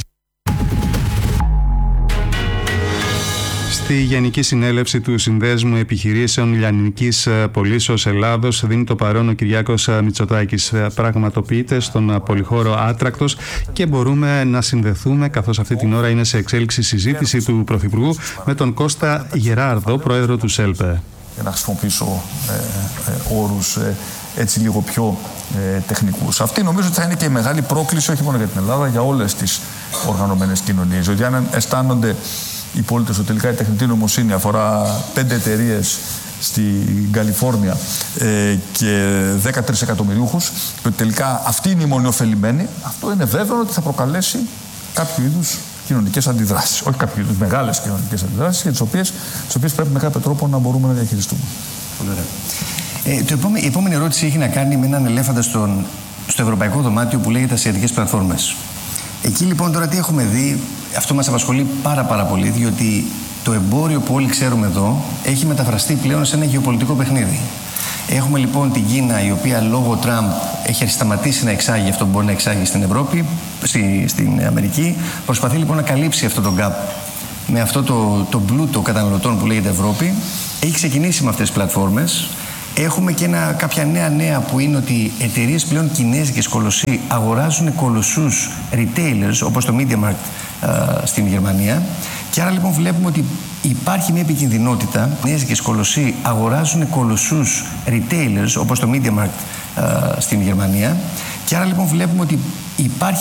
Στη Γενική Συνέλευση του Συνδέσμου Επιχειρήσεων Λιανικής Πωλήσεως Ελλάδος δίνει το παρόν ο Κυριάκος Μητσοτάκης. Πραγματοποιείται στον πολυχώρο Άτρακτος και μπορούμε να συνδεθούμε, καθώς αυτή την ώρα είναι σε εξέλιξη συζήτηση του Πρωθυπουργού με τον Κώστα Γεράρδο, πρόεδρο του ΣΕΛΠΕ. Για να χρησιμοποιήσω ε, ε, όρους ε, έτσι λίγο πιο ε, τεχνικούς. Αυτή νομίζω ότι θα είναι και η μεγάλη πρόκληση όχι μόνο για την Ελλάδα, για όλες τις οργανωμένες κοινωνίες. Διότι αν αισθάνονται οι πολίτες ότι τελικά η τεχνητή νοημοσύνη αφορά πέντε εταιρείες στην Καλιφόρνια ε, και δεκατρείς εκατομμυριούχους και ότι τελικά αυτοί είναι οι μόνοι ωφελημένοι, αυτό είναι βέβαιο ότι θα προκαλέσει κάποιο είδους κοινωνικές αντιδράσεις. Όχι κάποιο είδους μεγάλες κοινωνικές αντιδράσεις, για τις οποίες, τις οποίες πρέπει με κάποιο τρόπο να μπορούμε να διαχειριστούμε. Πολύ ωραία. Ε, το επόμενο, η επόμενη ερώτηση έχει να κάνει με έναν ελέφαντα στον, στο ευρωπαϊκό δωμάτιο που λέγεται ασιατικές πλατφόρμες. Εκεί λοιπόν τώρα τι έχουμε δει, αυτό μας απασχολεί πάρα πάρα πολύ, διότι το εμπόριο που όλοι ξέρουμε εδώ έχει μεταφραστεί πλέον σε ένα γεωπολιτικό παιχνίδι. Έχουμε λοιπόν την Κίνα, η οποία λόγω Τραμπ έχει σταματήσει να εξάγει αυτό που μπορεί να εξάγει στην Ευρώπη, στη, στην Αμερική. Προσπαθεί λοιπόν να καλύψει αυτό το gap με αυτό το, το πλούτο καταναλωτών που λέγεται Ευρώπη. Έχει ξεκινήσει με αυτές τις πλατφόρμες. Έχουμε και ένα, κάποια νέα νέα που είναι ότι εταιρείες πλέον κινέζικες κολοσσοί αγοράζουν κολοσσούς retailers όπως το MediaMarkt α, στην Γερμανία. Και άρα λοιπόν βλέπουμε ότι υπάρχει μια επικινδυνότητα. Κινέζικες κολοσσοί αγοράζουν κολοσσούς retailers όπως το MediaMarkt α, στην Γερμανία. Και άρα λοιπόν βλέπουμε ότι υπάρχει